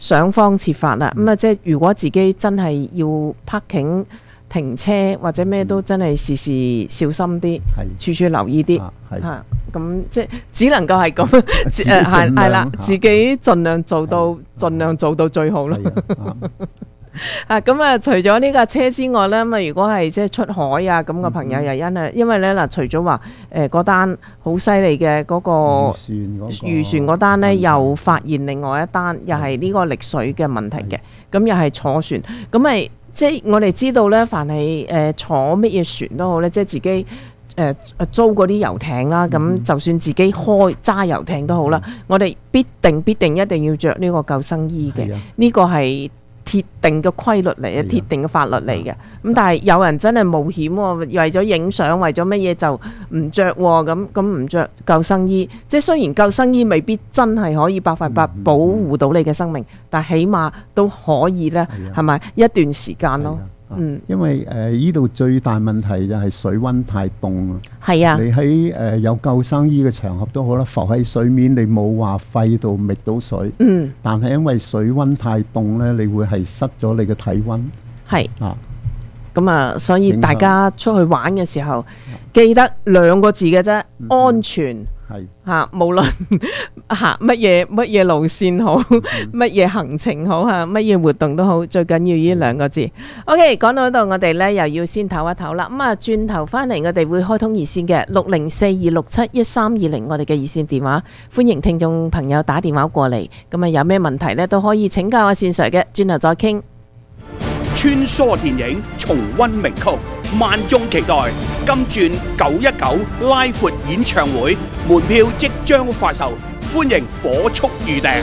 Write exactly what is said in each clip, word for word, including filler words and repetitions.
想方設法啦。咁啊，即係如果自己真係要 parking 停車或者咩都真係時時小心啲，處處留意啲嚇。咁即係只能夠係咁，誒係係啦，自己盡量做到，盡量做到最好咯。啊，咁啊，除咗呢架車之外咧，咁啊，如果係即係出海啊咁嘅朋友，又因啊，因為咧嗱，除咗話誒嗰單好犀利嘅嗰個漁船嗰單咧，又發現另外一單，又係呢個溺水嘅問題嘅，咁又係坐船，咁咪即係我哋知道咧，凡係誒坐乜嘢船都好咧，即係自己誒租嗰啲遊艇啦，咁就算自己開揸遊艇都好啦，我哋必定必定一定要着呢個救生衣嘅，呢個係鐵定嘅規律嚟嘅，鐵定嘅法律嚟嘅。咁但係有人真係冒險喎，為咗影相，為咗乜嘢就唔着喎，咁咁唔着救生衣。即係雖然救生衣未必真係可以百分百保護到你嘅生命，但係起碼都可以咧，係咪一段時間咯？嗯， 因為誒呢度最大問題就係水溫太凍啊。 係啊， 你喺誒、呃、有救生衣嘅場合都好啦，浮喺水面你冇話肺度覓到水。嗯，但係因為水溫太凍咧，你會係失咗你嘅體溫。 係啊，咁啊，所以大家出去玩嘅時候，記得兩個字嘅啫，嗯、安全。係嚇、啊，無論行乜嘢乜嘢路線好，乜嘢、嗯、行程好嚇，乜嘢活動都好，最緊要呢兩個字。嗯、OK， 講到呢度，我哋咧又要先唞一唞啦。咁啊，轉頭翻嚟，我哋會開通熱線嘅六零四二六七一三二零，我哋嘅熱線電話，歡迎聽眾朋友打電話過嚟。咁啊，有咩問題咧都可以請教阿善 Sir 嘅，轉頭再傾。 穿梭電影，重溫名曲，萬眾期待金鑽九一九拉闊演唱會，門票即將發售，歡迎火速預訂。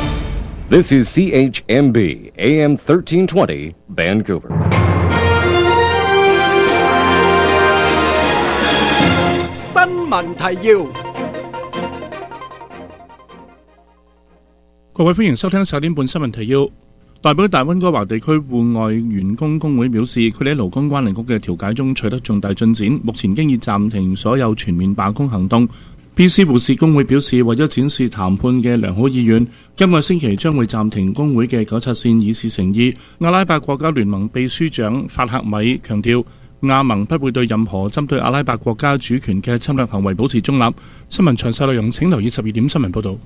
This is C H M B A M thirteen twenty Vancouver。 新聞提要。 各位歡迎收聽十點半新聞提要。代表大溫哥華地區戶外員工工會表示，佢哋喺勞工關聯局嘅調解中取得重大進展，目前經已暫停所有全面罷工行動。B C 護士工會表示，為咗展示談判嘅良好意願，今個星期將會暫停工會嘅糾察線，以示誠意。阿拉伯國家聯盟秘書長法克米強調，亞盟不會對任何針對阿拉伯國家主權嘅侵略行為保持中立。新聞詳細內容請留意十二點新聞報導。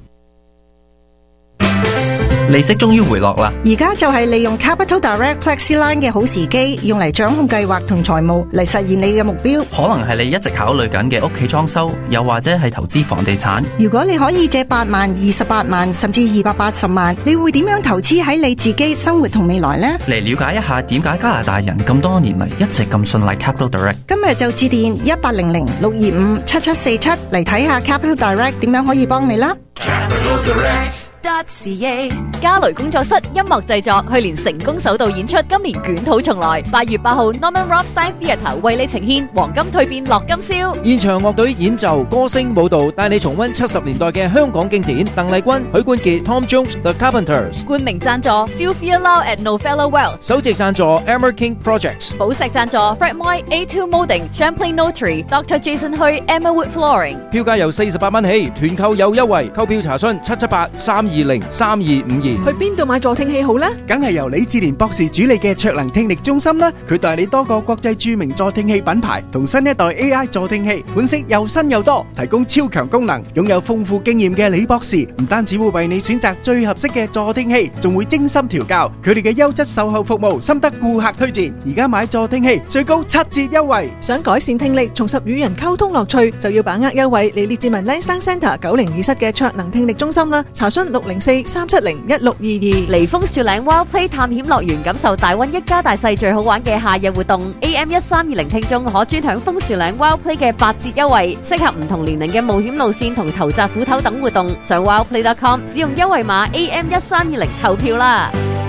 利息終於回落啦！ 而家就係利用 Capital Direct Flexiline 嘅好時機，用嚟掌控計劃同財務嚟實現你嘅目標。 可能係你一直考慮緊嘅屋企裝修，又或者係投資房地產。 如果你可以借八萬、二十八萬，甚至二百八十萬，你會點樣投資喺你自己生活同未來呢？ 嚟了解一下點解加拿大人咁多年嚟一直咁信賴 Capital Direct。 今日就致電一八零零六二五七七四七嚟睇下 Capital Direct 點樣可以幫你啦。Capital Direct 嘉雷工作室音樂製作去年成功首度演出，今年捲土重來。八月八號 Norman Rothstein Theatre 為你呈現黃金蛻變樂金宵， 現場樂隊演奏、歌聲、舞蹈，帶你重溫七十年代嘅香港經典。鄧麗君、許冠傑、Tom Jones、The Carpenters。 冠名贊助 Sylvia Lau at Novella Well。 首席贊助 Emmer King Projects。 寶石贊助 Fred Moy A two Molding Champlain Notary Doctor Jason Hui Emma Wood Flooring。 票價由四十八蚊起，團購有優惠，購票查詢七七八三二零三二五二。 去邊度買助聽器好呢？ 梗係由李志蓮博士主理嘅卓能聽力中心啦。佢代理多個國際著名助聽器品牌同新一代 A I 助聽器，款式又新又多，提供超強功能。擁有豐富經驗嘅李博士唔單止會為你選擇最合適嘅助聽器，仲會精心調教。佢哋嘅優質售後服務深得顧客推薦。而家買助聽器最高七折優惠。 想改善聽力，重拾與人溝通樂趣，就要把握優惠。嚟列治文 Lansdowne Centre 九零二室嘅卓能聽力中心啦。查詢六零四三七零一六二二。 嚟楓樹嶺 Wild Play 探險樂園，感受大溫一家大細最好玩嘅夏日活動。A M 一三二零聽眾可專享楓樹嶺 Wild Play 嘅八折優惠，適合唔同年齡嘅冒險路線同投擲斧頭等活動。上 wildplay dot com 使用優惠碼 A M 一三二零投票啦。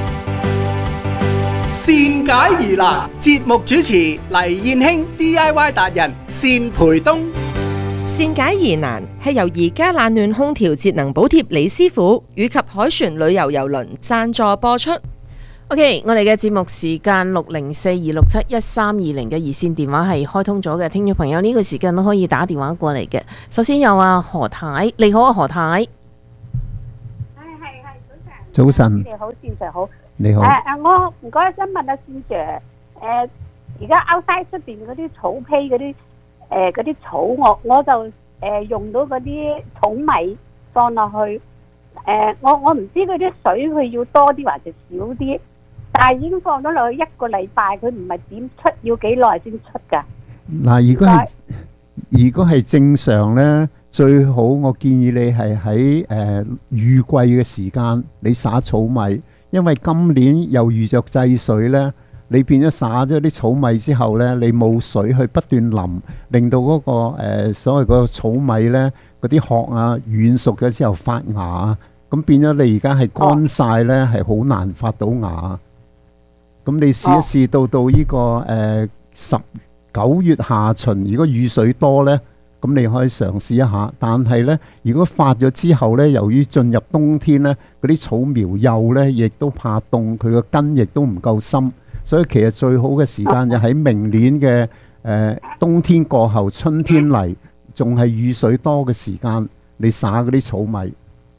善解疑難，節目主持黎燕卿 D I Y 達人單培東。 善解疑難係由而家冷暖空調節能補貼李師傅以及海船旅遊郵輪贊助播出。 OK， 我哋嘅節目時間六零四二六七一三二零嘅熱線電話係開通咗嘅，聽眾朋友呢個時間都可以打電話過嚟嘅。首先有啊何太，你好啊何太。係係係，早晨。 早晨。 你好，先生好。 你好。 誒誒，我唔該，想問下先生，誒而家 outside 出邊嗰啲草坯嗰啲誒嗰啲草，我我就誒用到嗰啲草米放落去，誒我我唔知嗰啲水佢要多啲還是少啲，但係已經放咗落去一個禮拜，佢唔係點出，要幾耐先出㗎？ 嗱，如果係如果係正常咧，最好我建議你係喺誒雨季嘅時間你撒草米，因為今年又遇着制水咧，你變咗撒咗啲草米之後咧，你冇水去不斷淋，令到嗰、嗰個、呃、所謂個草米咧嗰啲殼啊軟熟咗之後發芽啊，咁變咗你而家係乾晒咧，係好難發到芽。咁你試一試到到呢、呢個誒十九月下旬，如果雨水多咧，咁你可以嘗試一下。但係咧，如果發咗之後咧，由於進入冬天咧，嗰啲草苗幼咧，亦都怕凍，佢個根亦都唔夠深，所以其實最好嘅時間就喺明年嘅誒、呃、冬天過後，春天嚟，仲係雨水多嘅時間，你撒嗰啲草米。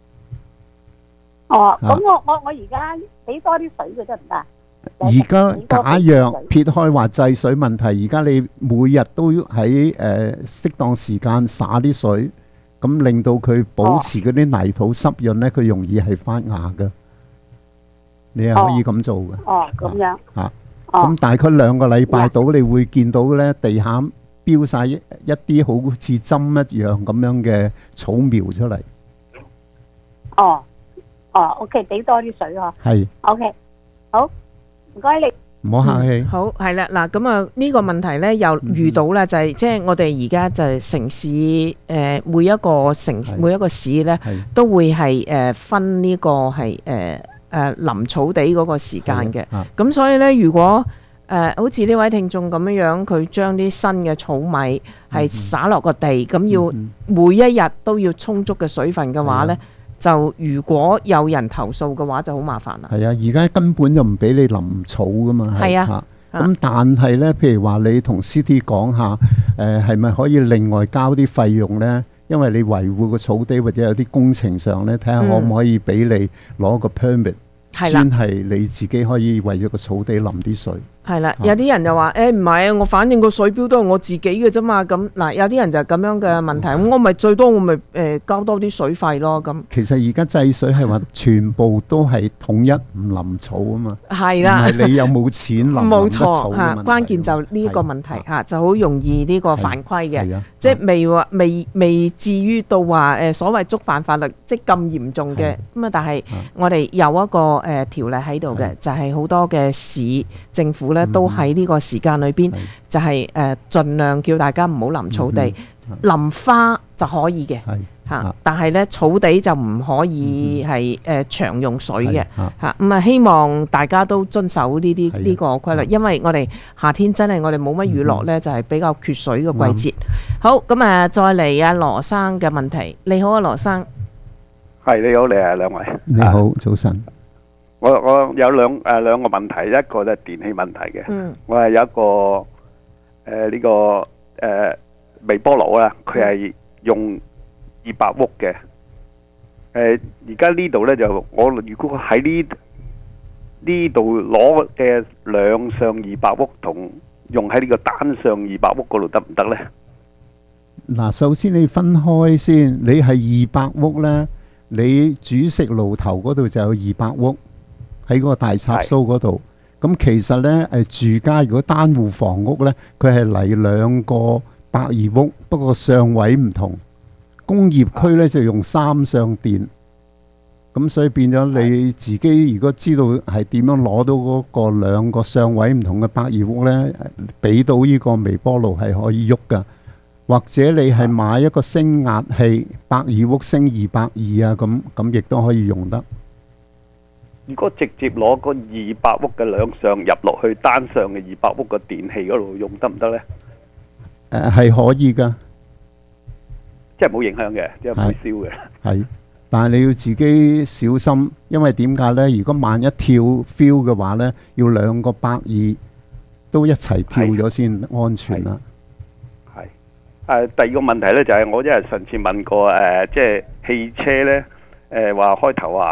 哦，咁我我我而家俾多啲水佢得唔得？ 而家假若撇開話制水問題，而家你每日都喺誒適當時間灑啲水，咁令到佢保持嗰啲泥土濕潤咧，佢容易係發芽嘅。你係可以咁做嘅。 哦，咁樣。 嚇，咁大概兩個禮拜到，你會見到咧地下飆曬一一啲好似針一樣咁樣嘅草苗出嚟。 哦，哦 ，OK， 俾多啲水嗬。 係。 OK， 好。唔該你， 唔好客氣。 好，係啦，嗱，咁啊呢個問題咧又遇到啦，就係即係我哋而家就係城市誒每一個城每一個市咧都會係誒分呢個係誒誒淋草地嗰個時間嘅。咁所以咧，如果誒好似呢位聽眾咁樣樣，佢將啲新嘅草米係灑落個地，咁要每一日都要充足嘅水分嘅話咧。就如果有人投訴嘅話，就好麻煩啦。 係啊，而家根本就唔俾你淋草噶嘛。 係啊， 咁、啊、但係呢，譬如話你同 C T 講下，誒係咪可以另外交啲費用呢？因為你維護個草地或者有啲工程上呢，睇下可唔可以俾你攞個 permit，專係你自己可以為咗個草地淋啲水。 係啦，有啲人就話誒唔係啊，我反正個水表都係我自己嘅啫嘛。咁嗱，有啲人就咁樣嘅問題，咁我咪最多我咪誒交多啲水費咯。咁其實而家制水係話全部都係統一唔淋草啊嘛。 係啦， 唔係你有冇錢淋冇得草嘅問題。 錯嚇，關鍵就呢個問題嚇，就好容易呢個犯規嘅，即係係未話未未至於到話誒所謂觸犯法律，即係咁嚴重嘅咁啊。但係我哋有一個誒條例喺度嘅，就係好多嘅市政府咧都喺呢個時間裏邊，就係誒盡量叫大家唔好淋草地，淋花就可以嘅嚇，但係咧草地就唔可以係誒長用水嘅嚇。咁啊，希望大家都遵守呢啲呢個規律，因為我哋夏天真係我哋冇乜雨落咧，就係比較缺水嘅季節。好，咁啊，再嚟阿羅生嘅問題。你好啊，羅生。 係，你好，你係兩位。 你好，早晨。 我我有兩誒兩個問題，一個就係電器問題嘅。 嗯。 我係有一個誒呢個誒微波爐啦，佢係用二百瓦嘅。誒而家呢度咧就我如果喺呢呢度攞嘅兩上二百瓦同用喺呢個單上二百瓦嗰度得唔得咧？ 嗱，首先你分開先，你係二百瓦咧，你煮食爐頭嗰度就有二百瓦。喺嗰個大插蘇嗰度，咁其實呢，誒住家如果單戶房屋呢，佢係嚟兩個百二屋，不過上位唔同。工業區呢就用三相電，咁所以變咗你自己如果知道係點樣攞到嗰個兩個上位唔同嘅百二屋呢，俾到呢個微波爐係可以喐噶。或者你係買一個升壓器，百二屋升二百二啊，咁咁亦都可以用得。 如果直接攞個二百瓦嘅兩上入落去單上嘅二百瓦嘅電器嗰度用得唔得呢？ 誒係可以㗎， 即係冇影響嘅，即係唔會燒嘅。 係，但係你要自己小心，因為點解呢？如果萬一跳 feel 嘅話呢，要兩個百二都一齊跳咗先安全啦。 係。誒第二個問題呢就係我因為上次問過誒，即係汽車呢誒話開頭話。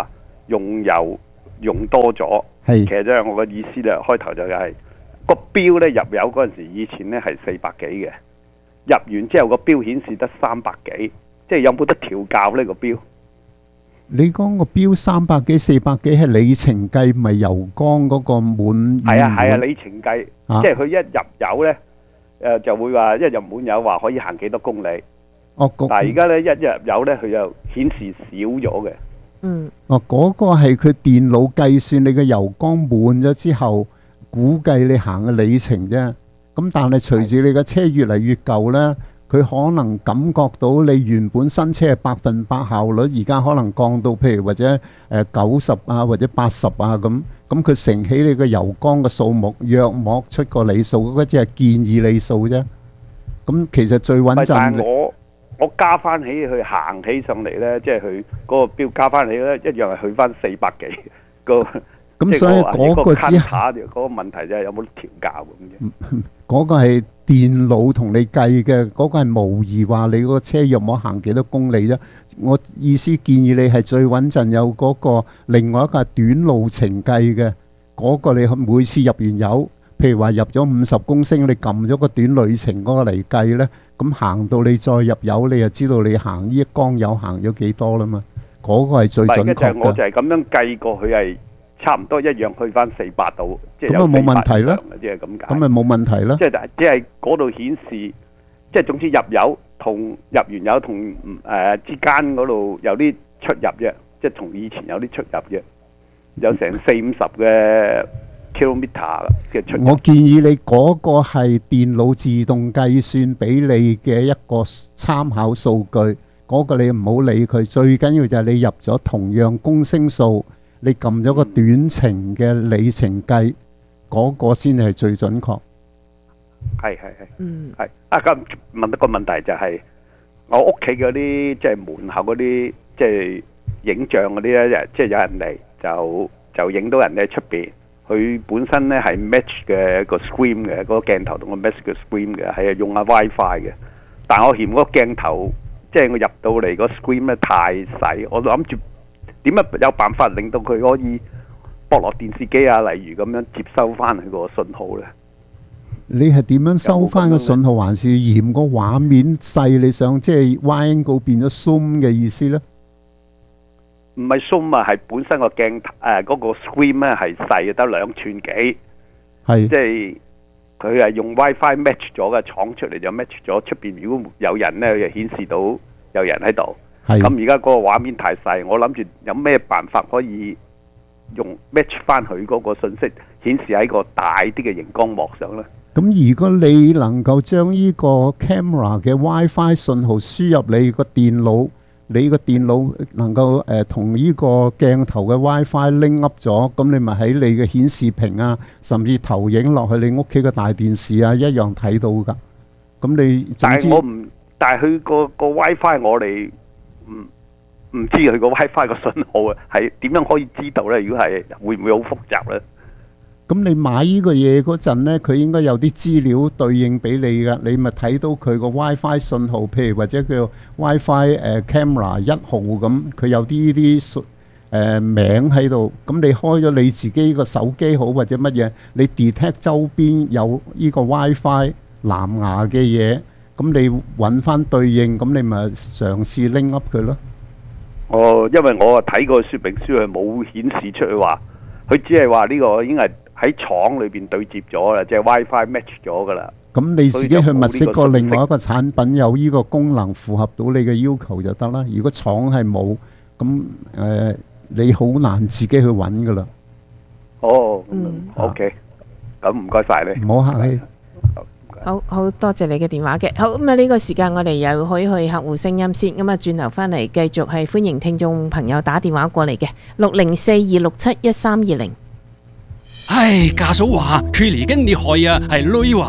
用油用多咗。 係其實咧，我個意思咧，開頭就係個標咧入油嗰陣時，以前咧係四百幾嘅，入完之後個標顯示得三百幾，即係有冇得調校呢個標？ 你講個標三百幾、四百幾係里程計，唔係油缸嗰個滿。 係啊係啊，里程計， 啊、 即係佢一入油咧，誒、呃、就會話一入滿油話可以行幾多公里。 哦， 但係而家咧一入油咧，佢就顯示少咗嘅。 嗯。 哦，嗰、那個係佢電腦計算你嘅油缸滿咗之後，估計你行嘅里程啫。咁但係隨住你嘅車越嚟越舊咧。佢可能感覺到你原本新車係百分百效率，而家可能降到譬如或者誒九十啊，或者八十啊咁，咁佢乘起你個油缸嘅數目，約莫出個里數，嗰個只係建議里數啫。咁其實最穩陣。 但係我我加翻起去行起上嚟咧，即係佢嗰個標加翻起咧，一樣係去翻四百幾個。 咁所以嗰個只係嗰個問題就係有冇調校咁啫。 嗰個係電腦同你計嘅，嗰個係模擬話你個車約莫行幾多公里啫。我意思建議你係最穩陣有嗰個另外一個係短路程計嘅，嗰個你每次入完油，譬如話入咗五十公升，你撳咗個短旅程嗰個嚟計呢，咁行到你再入油，你就知道你行呢一缸油行咗幾多啦嘛。嗰個係最準確嘅。 我就係咁樣計過，佢係。差唔多一樣去翻四百度，即係有四百以上嘅，即係咁解。 咁咪冇問題啦。 即係只係嗰度顯示，即係總之入油同入完油同誒、呃、之間嗰度有啲出入嘅，即係同以前有啲出入嘅，有成四五十嘅 kilometer 嘅出入。 我建議你嗰個係電腦自動計算俾你嘅一個參考數據，嗰、嗰個你唔好理佢，最緊要就係你入咗同樣公升數。你撳咗個短程嘅里程計，嗰、嗰個先係最準確。 係係係，嗯，係啊。咁問一個問題就係、是，我屋企嗰啲即係門口嗰啲即係影像嗰啲咧，即係有人嚟就就影到人哋喺出邊。佢本身咧係 match 嘅個 screen 嘅，嗰、嗰個鏡頭同個 match 嘅 screen 嘅，係用下 WiFi 嘅。但係我嫌嗰個鏡頭，即係我入到嚟個 screen 咧太細，我諗住。點樣有辦法令到佢可以駁落電視機啊？例如咁樣接收翻佢個信號呢？ 你係點樣收翻個信號，還是嫌個畫面細？你想即係 wide angle 變咗 zoom 嘅意思呢？ 唔係 zoom 啊，係本身個鏡頭誒嗰個 screen 咧係細，得兩寸幾。係即係佢係用 WiFi match 咗嘅，闖出嚟就 match 咗出邊。如果有人呢，就顯示到有人喺度。咁而家嗰個畫面太細，我諗住有咩辦法可以用 match 翻佢嗰個信息顯示喺個大啲嘅熒光幕上呢？ 咁如果你能夠將呢個 camera 嘅 WiFi 信號輸入你個電腦，你個電腦能夠誒同呢個鏡頭嘅 WiFi link up 咗，咁你咪喺你嘅顯示屏啊，甚至投影落去你屋企嘅大電視啊，一樣睇到㗎。咁你但係我唔，但係佢個個 WiFi 我哋。唔唔知佢個 WiFi 個信號啊，係點樣可以知道呢？如果係會唔會好複雜呢？ 咁你買呢個嘢嗰陣呢，佢應該有啲資料對應俾你噶，你咪睇到佢個 WiFi 信號，譬如或者叫 WiFi 誒 camera 一號咁，佢有啲啲誒名喺度。咁你開咗你自己個手機好或者乜嘢，你 detect 周邊有呢個 WiFi 藍牙嘅嘢。咁你揾翻對應，咁你咪嘗試拎 up 佢咯。 哦，因為我睇過說明書，佢冇顯示出去話，佢只係話呢個已經係喺廠裏邊對接咗啦，即係 WiFi match 咗噶啦。 咁你自己去物色過另外一個產品有呢個功能符合到你嘅要求就得啦。如果廠係冇，咁誒你好難自己去揾噶啦。 哦，嗯 ，OK，咁唔該晒你， 唔好客氣。 好好多謝你嘅電話嘅。好，咁啊呢個時間我哋又可以去客戶聲音先，咁啊轉頭翻嚟繼續係歡迎聽眾朋友打電話過嚟嘅六零四二六七一三二零。 唉，家嫂話佢嚟緊你害啊，係女話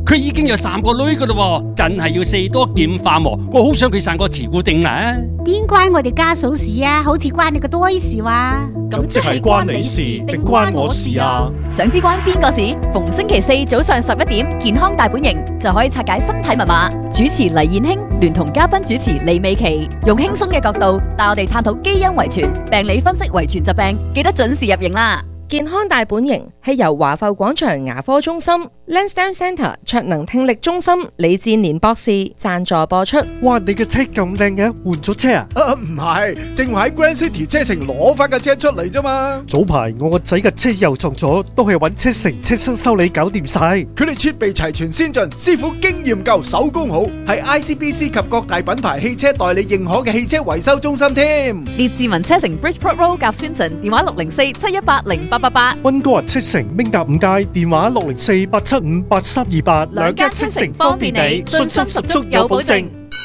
佢已經有三個女噶啦，真係要四多劍化喎。我好想佢生個慈固定啦。 邊關我哋家嫂事啊？好似關你個多事話。 咁即係關你事定關我事啊？ 想知關邊個事？逢星期四早上十一點，健康大本營就可以拆解身體密碼。主持黎燕卿聯同嘉賓主持李美琪，用輕鬆嘅角度帶我哋探討基因遺傳、病理分析遺傳疾病，記得準時入營啦！ 健康大本營係由華埠廣場牙科中心、Lansdowne Centre 卓能聽力中心李志年博士贊助播出。 哇！你嘅車咁靚嘅，換咗車啊？ 啊，唔係，正話喺 Grand City 車城攞翻架車出嚟啫嘛。 早排我個仔嘅車又撞咗，都係揾車城車身修理搞掂晒。 佢哋設備齊全先進，師傅經驗夠，手工好，係 I C B C 及各大品牌汽車代理認可嘅汽車維修中心添。 列治文車城 Bridgeport Road 夾 Simpson， 電話六零四七一八零八八八。 溫哥華車城明達五街，電話六零四八七五八三二八。 兩間車城方便你，信心十足有保證。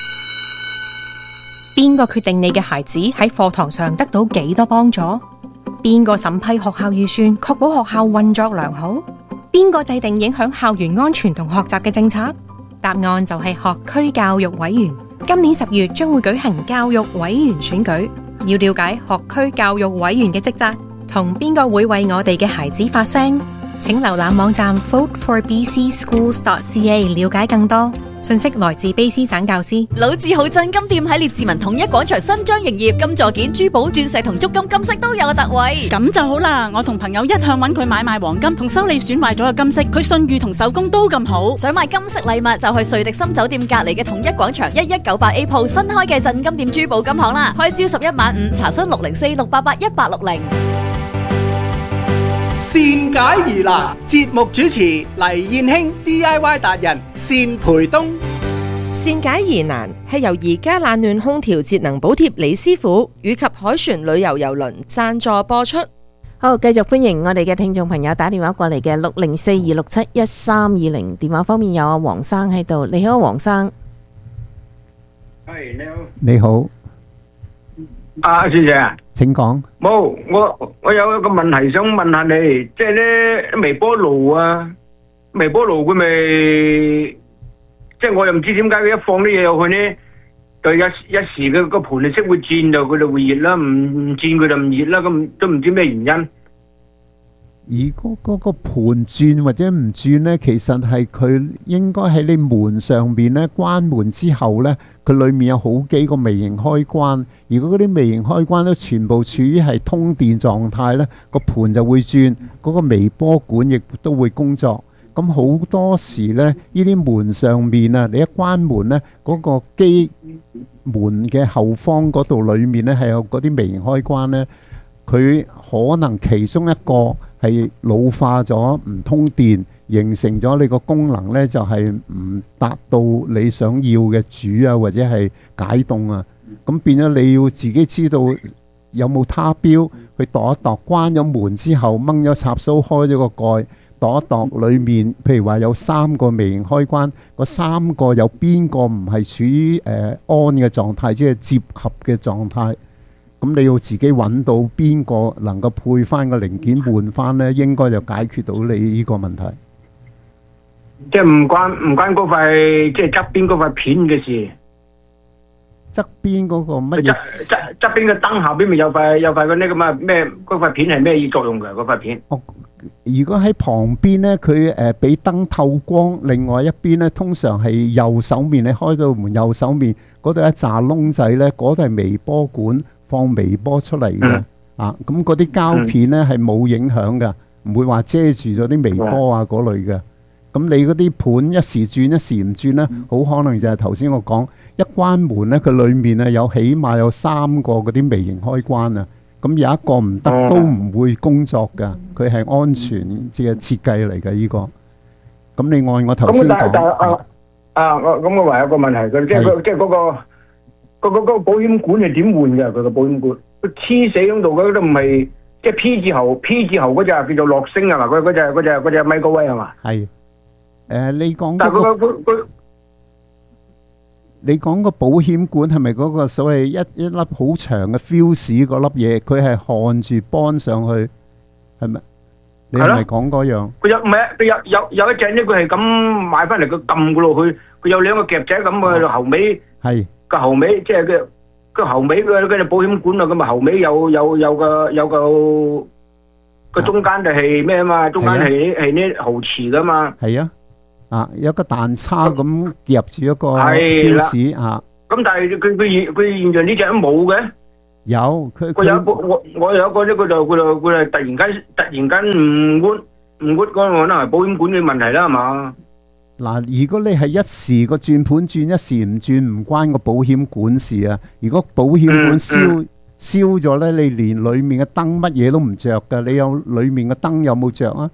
邊個決定你嘅孩子喺課堂上得到幾多幫助？邊個審批學校預算，確保學校運作良好？邊個制定影響校園安全同學習嘅政策？答案就係學區教育委員。今年十月將會舉行教育委員選舉，要了解學區教育委員嘅職責，同邊個會為我哋嘅孩子發聲？請瀏覽網站 vote for b c schools dot c a 了解更多。信息來自卑詩省教師。 老字號鎮金店喺列治文統一廣場新張營業，金座件、珠寶、鑽石同足金金飾都有特惠。 咁就好啦，我同朋友一向揾佢買賣黃金同修理損壞咗嘅金飾，佢信譽同手工都咁好。 想買金飾禮物就去瑞迪森酒店隔離嘅統一廣場一一九八 A 鋪新開嘅鎮金店珠寶金行啦，開朝十一晚五，查詢六零四六八八一八六零。 善解疑難，節目主持黎燕卿 D I Y 達人善培東。 善解疑難係由宜家冷暖空調節能補貼李師傅以及凱旋旅遊郵輪贊助播出。 好，繼續歡迎我哋嘅聽眾朋友打電話過嚟嘅六零四二六七一三二零，電話方面有阿黃生喺度。你好，黃生。 係，你好。 你好。 啊，小姐啊， 請講。 冇，我我有一個問題想問下你，即係咧微波爐啊，微波爐佢咪，即係我又唔知點解佢一放啲嘢入去咧，就一一時嘅個盤就識會轉，就佢就會熱啦，唔唔轉佢就唔熱啦，咁都唔知咩原因。 如果嗰個盤轉或者唔轉呢，其實係佢應該喺你門上邊呢，關門之後呢，佢裡面有好幾個微型開關。如果嗰啲微型開關都全部處於係通電狀態呢，個盤就會轉，嗰個微波管亦都會工作。咁好多時呢，呢啲門上面啊，你一關門呢，嗰個機門嘅後方嗰度裡面呢，係有嗰啲微型開關呢，佢可能其中一個係老化咗，唔通電，形成咗你個功能呢，就係唔達到你想要嘅煮啊，或者係解凍啊。咁變咗你要自己知道有冇他標去度一度，關咗門之後掹咗插蘇，開咗個蓋，度一度裡面，譬如話有三個微型開關，嗰三個有邊個唔係處於誒 on 嘅狀態，即係接合嘅狀態。咁你要自己揾到邊個能夠配翻個零件換翻呢，應該就解決到你呢個問題。 即係唔關唔關嗰塊即係側邊嗰塊片嘅事。 側邊嗰個乜嘢？ 側側側邊嘅燈下邊咪有塊有塊嗰啲咁啊咩？嗰塊片係咩作用㗎？嗰塊片？ 哦，如果喺旁邊呢，佢誒俾燈透光，另外一邊呢，通常係右手面，你開到門右手面嗰度一紮窿仔呢，嗰度係微波管。放微波出嚟嘅、嗯、啊，咁嗰啲膠片呢係冇影響嘅，唔會話遮住咗啲微波啊嗰類嘅。咁你嗰啲盤一時轉一時唔轉呢，好可能就係頭先我講一關門呢，佢裡面啊有起碼有三個嗰啲微型開關啊，咁有一個唔得都唔會工作㗎，佢係安全嘅設計嚟嘅呢個。咁你按我頭先講啊，我咁我話有個問題，佢即係即係嗰個。個個個保險管係點換嘅？佢個保險管，佢黐死喺度嘅都唔係，即係 P 字頭 P 字頭嗰隻叫做樂聲係嘛？嗰嗰隻嗰隻嗰隻米高威係嘛？係，誒你講嗰個，你講個保險管係咪嗰個所謂一一粒好長嘅 fuse 嗰粒嘢？佢係焊住綁上去，係咪？ 你係咪講嗰樣？ 佢有唔係佢有有有一隻咧，佢係咁買翻嚟，佢撳嘅落去，佢有兩個夾仔咁嘅後尾， 係個後尾即係佢個後尾嘅嗰隻保險管啊，咁啊後尾有有有個有個個中間就係咩啊嘛，中間係係呢毫瓷噶嘛。 係啊，啊有個彈叉咁夾住一個係啦 fuse 啊。 咁但係佢佢現佢現在呢隻都冇嘅。 有佢我有一個我我有一個咧，佢就佢就佢就突然間突然間唔換唔換嗰個可能係保險管嘅問題啦，係嘛？ 嗱，如果你係一時個轉盤轉一時唔轉，唔關個保險管事啊。如果保險管燒燒咗咧，你連裡面嘅燈乜嘢都唔着噶。你有裡面嘅燈有冇着啊？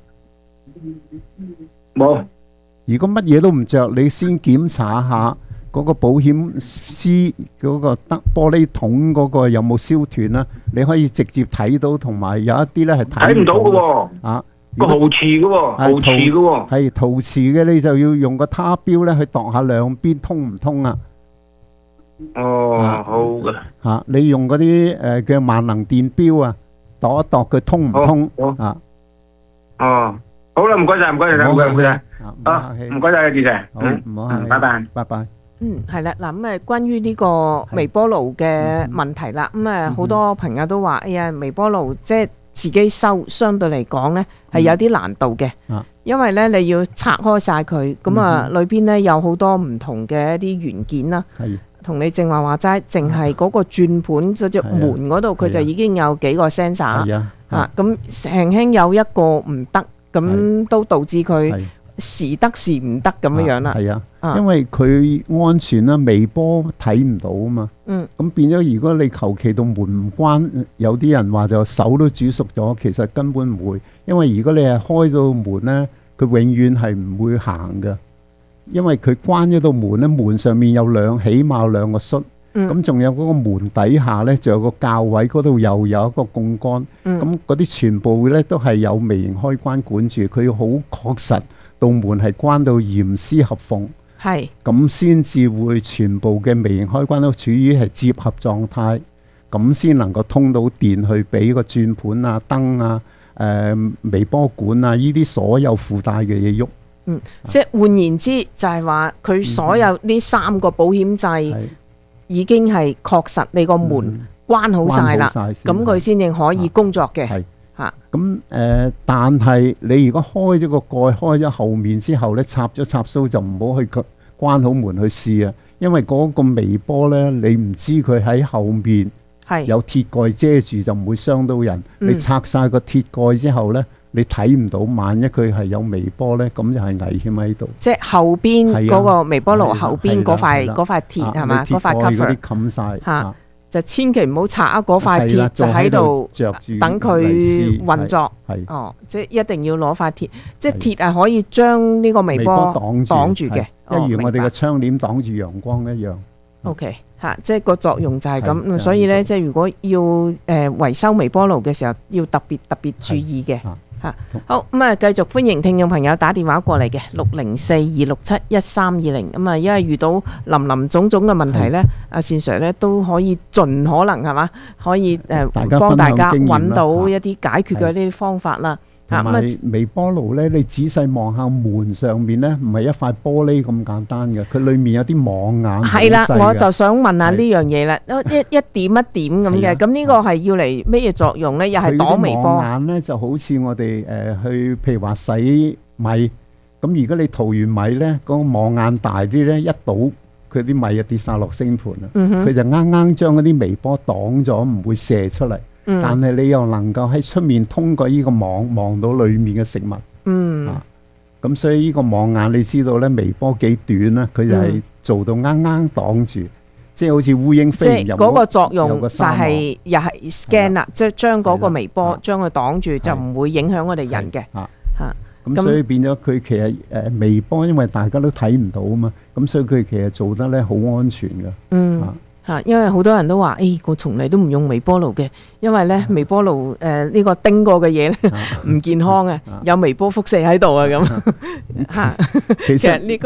冇。 如果乜嘢都唔着，你先檢查下嗰個保險絲嗰個燈玻璃桶嗰個有冇燒斷啦？你可以直接睇到，同埋有一啲咧係睇唔到嘅喎。啊， 個毫瓷嘅喎，毫瓷嘅喎。 係陶瓷嘅，你就要用個他標咧去度下兩邊通唔通啊？ 哦，好嘅。 嚇，你用嗰啲誒嘅萬能電錶啊，度一度佢通唔通啊？ 哦，好啦，唔該曬，唔該曬，唔該唔該曬。啊，唔該曬，謝謝。 好， 嗯， 唔好客氣， 拜拜， 拜拜。 嗯，係啦，嗱咁誒，關於呢個微波爐嘅問題啦，咁誒好多朋友都話：哎呀，微波爐即係自己收，相對嚟講咧係有啲難度嘅，因為咧你要拆開曬佢，咁啊裏邊咧有好多唔同嘅一啲元件啦。同你正話話齋，淨係嗰個轉盤嗰隻門嗰度，佢就已經有幾個 sensor 嚇，咁輕輕有一個唔得，咁都導致佢時得時唔得咁樣樣啦。 係啊，因為佢安全啦，微波睇唔到啊嘛。嗯。咁變咗，如果你求其到門唔關，有啲人話就手都煮熟咗，其實根本唔會。因為如果你係開到門咧，佢永遠係唔會行嘅。因為佢關咗道門咧，門上面有兩起碼兩個栓，咁仲有嗰個門底下咧，仲有個較位嗰度又有一個槓桿，咁嗰啲全部咧都係有微型開關管住，佢要好確實道門係關到嚴絲合縫，係咁先至會全部嘅微型開關都處於係接合狀態，咁先能夠通到電去俾個轉盤啊、燈啊、誒微波管啊呢啲所有附帶嘅嘢喐。 嗯，即係換言之，就係話佢所有呢三個保險掣已經係確實你個門關好晒啦，咁佢先至可以工作嘅。係嚇， 咁誒，但係你如果開咗個蓋，開咗後面之後咧，插咗插蘇就唔好去關好門去試啊，因為嗰個微波咧，你唔知佢喺後面有鐵蓋遮住，就唔會傷到人。你拆晒個鐵蓋之後咧，你睇唔到，萬一佢係有微波咧，咁就係危險喺度。 即係後邊嗰個微波爐後邊嗰塊嗰塊鐵係嘛？嗰塊 cover 冚晒嚇，就千祈唔好拆啊！嗰塊鐵就喺度等佢運作。係哦，即係一定要攞塊鐵，即係鐵係可以將呢個微波擋擋住嘅， 一如我哋嘅窗簾擋住陽光一樣。 OK 嚇，即係個作用就係咁，所以咧，即係如果要誒維修微波爐嘅時候，要特別特別注意嘅。嚇，好咁啊！繼續歡迎聽眾朋友打電話過嚟嘅六零四二六七一三二零咁啊，因為遇到林林總總嘅問題咧，阿善 Sir 咧都可以盡可能係嘛，可以誒幫大家揾到一啲解決嘅呢啲方法啦。 同埋微波爐咧，你仔細望下門上面咧，唔係一塊玻璃咁簡單嘅，佢裡面有啲網眼。 係啦，我就想問下呢樣嘢啦，一一點一點咁嘅，咁呢個係要嚟咩嘢作用咧？又係擋微波。 網眼咧就好似我哋誒去，譬如話洗米，咁如果你淘完米咧，嗰個網眼大啲咧，一倒佢啲米就跌晒落星盤啦。佢就啱啱將嗰啲微波擋咗，唔會射出嚟。嗯、但係你又能夠喺出面通過呢個網望到裡面嘅食物，嗯，啊，咁所以呢個網眼你知道咧，微波幾短啦，佢就係做到啱啱擋住，嗯、即係好似烏蠅飛入嗰個作用就係又係 scan 啦，即係將嗰個微波將佢擋住，就唔會影響我哋人嘅， 嚇嚇。咁所以變咗佢其實誒微波，因為大家都睇唔到啊嘛，咁所以佢其實做得咧好安全㗎， 嗯。啊嚇，因為好多人都話，誒，我從嚟都唔用微波爐嘅，因為咧微波爐誒呢個叮過嘅嘢咧唔健康嘅，有微波輻射喺度啊咁嚇。 其實呢個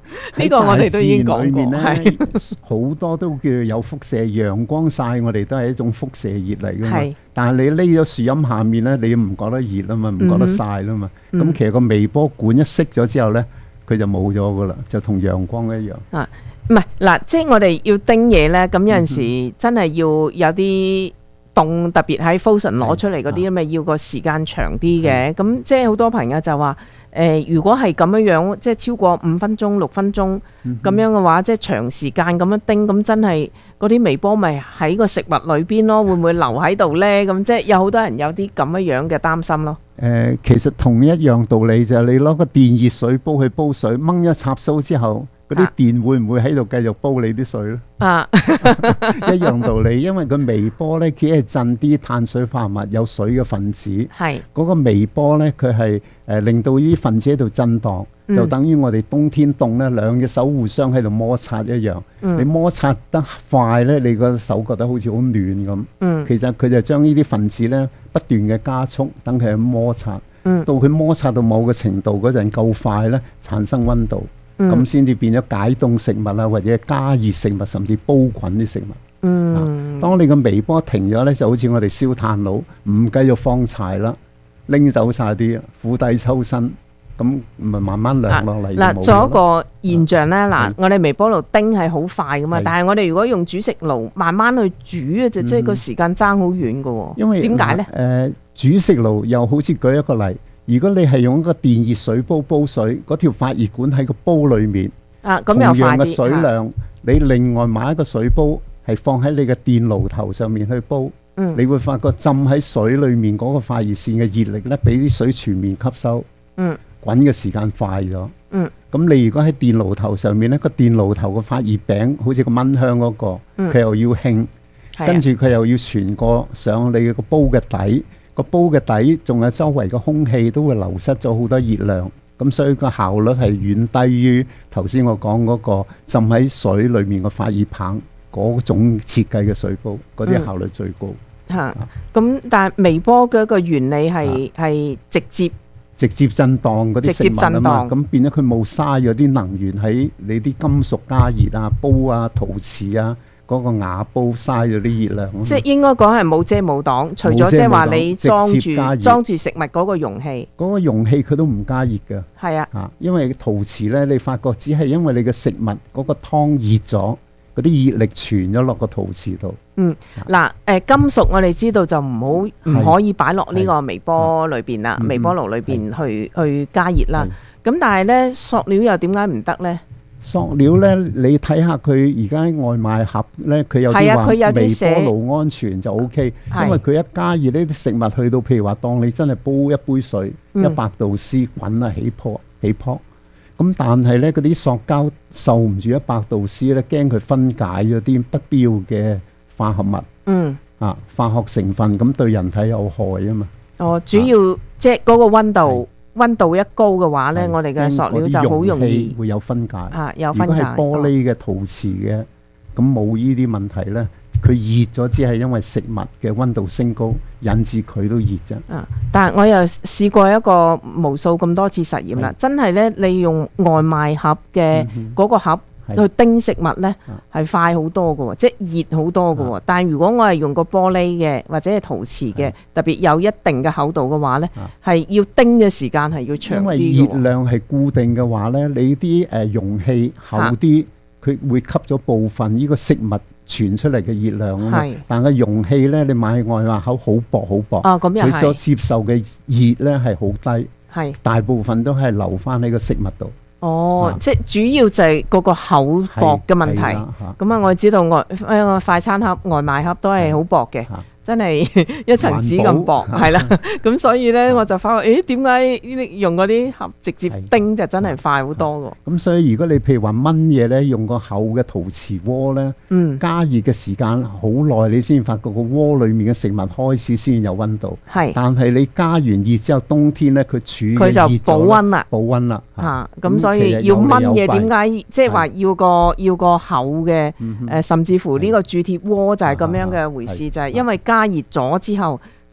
呢個我哋都已經講過， 係好多都叫有輻射，陽光曬我哋都係一種輻射熱嚟㗎嘛。但係你匿咗樹蔭下面咧，你唔覺得熱啊嘛，唔覺得曬啦嘛。咁、嗯、其實個微波管一熄咗之後咧，佢就冇咗㗎啦，就同陽光一樣。 啊，唔係嗱，即係我哋要叮嘢咧，咁有陣時真係要有啲凍，特別喺 Frozen 攞出嚟嗰啲，咪要個時間長啲嘅。咁即係好多朋友就話。誒、呃，如果係咁樣樣，即係超過五分鐘、六分鐘咁、嗯、樣嘅話，即係長時間咁樣叮，咁真係嗰啲微波咪喺個食物裏邊咯，會唔會留喺度呢？咁即係有好多人有啲咁樣樣嘅擔心咯。 誒、呃，其實同一樣道理就係你攞個電熱水煲去煲水，掹一插蘇之後，嗰啲電會唔會喺度繼續煲你啲水咧？啊，一樣道理，因為佢微波咧，佢係震啲碳水化合物有水嘅分子，係嗰個微波咧，佢係誒令到呢啲分子喺度震盪，嗯、就等於我哋冬天凍咧，兩隻手互相喺度摩擦一樣。嗯、你摩擦得快咧，你個手覺得好似好暖咁。嗯，其實佢就將呢啲分子咧不斷嘅加速，等佢去摩擦。嗯，到佢摩擦到某個程度嗰陣夠快咧，產生溫度。咁先至變咗解凍食物啊，或者加熱食物，甚至煲滾啲食物。嗯、啊，當你個微波停咗咧，就好似我哋燒炭爐，唔繼續放柴啦，拎走晒啲，釜底抽薪，咁咪慢慢涼落嚟。嗱、啊， 仲有一個現象咧，嗱、啊，我哋微波爐叮係好快噶嘛，但係我哋如果用煮食爐慢慢去煮啊，就即係個時間爭好遠噶喎。因為點解咧？誒、 呃，煮食爐又好似舉一個例。如果你係用一個電熱水煲煲水，嗰條發熱管喺個煲裏面，啊，咁又快啲。同樣嘅水量，你另外買一個水煲，係放喺你嘅電爐頭上面去煲，嗯，你會發覺浸喺水裏面嗰個發熱線嘅熱力咧，俾啲水全面吸收，嗯，滾嘅時間快咗，嗯。咁你如果喺電爐頭上面咧，個電爐頭個發熱餅好似個蚊香嗰個，佢又要興，跟住佢又要傳過上你個煲嘅底。個煲嘅底仲有周圍嘅空氣都會流失咗好多熱量，咁所以個效率係遠低於頭先我講嗰個浸喺水裏面個發熱棒嗰種設計嘅水煲，嗰啲效率最高。 嚇、嗯，咁、啊、但係微波嘅一個原理係係、啊、直接直接震盪嗰啲食物啊嘛，咁變咗佢冇嘥咗啲能源喺你啲金屬加熱啊、煲啊、陶瓷啊。嗰、那個瓦煲嘥咗啲熱量， 即係應該講係冇遮冇擋，除咗即係話你裝住裝住食物嗰個容器， 嗰、那個容器佢都唔加熱㗎。係啊，啊，因為陶瓷咧，你發覺只係因為你嘅食物嗰個湯熱咗，嗰啲熱力傳咗落個陶瓷度。 嗯，嗱、啊，誒、呃、金屬我哋知道就唔好唔可以擺落呢個微波裏邊啦，微波爐裏邊去去加熱啦。咁但係咧塑料又點解唔得咧？ 塑料咧，你睇下佢而家外賣盒咧，佢有啲話微波爐安全就 O K，因為佢一加熱呢啲食物去到，譬如話當你真係煲一杯水，一百度 C 滾啊起泡起泡，咁但係咧嗰啲塑膠受唔住一百度 C 咧，驚佢分解咗啲不必要嘅化合物，嗯啊化學成分，咁對人體有害啊嘛。 哦，主要、啊、即係嗰個溫度。溫度一高嘅話咧，我哋嘅塑料就好容易會有分解。 啊，有分解。 如果係玻璃嘅、陶瓷嘅，咁冇呢啲問題咧。佢熱咗只係因為食物嘅溫度升高，引致佢都熱啫。 啊！但係我又試過一個無數咁多次實驗啦，真係咧，你用外賣盒嘅嗰個盒去叮食物咧，係快好多㗎喎，即係熱好多㗎喎。但係如果我係用個玻璃嘅或者係陶瓷嘅，特別有一定嘅厚度嘅話咧，係要叮嘅時間係要長啲嘅。 因為熱量係固定嘅話咧，你啲誒容器厚啲，佢會吸咗部分呢個食物傳出嚟嘅熱量啊嘛。但係容器咧，你買外賣盒好薄好薄，佢所接受嘅熱咧係好低，係大部分都係留翻喺個食物度。 哦，啊、即係主要就係嗰個厚薄嘅問題。咁啊，我知道外一個快餐盒、外賣盒都係好薄嘅。真係一層紙咁薄，係啦，咁所以咧我就發覺，誒點解用嗰啲盒直接叮就真係快好多㗎？ 咁所以如果你譬如話燜嘢咧，用個厚嘅陶瓷鍋咧，嗯，加熱嘅時間好耐，你先發覺個鍋裡面嘅食物開始先有溫度。係，但係你加完熱之後，冬天咧佢儲佢就保溫啦， 保溫啦。 嚇，咁所以要燜嘢點解？即係話要個要個厚嘅誒，甚至乎呢個鑄鐵鍋就係咁樣嘅回事，就係因為加加熱咗之後，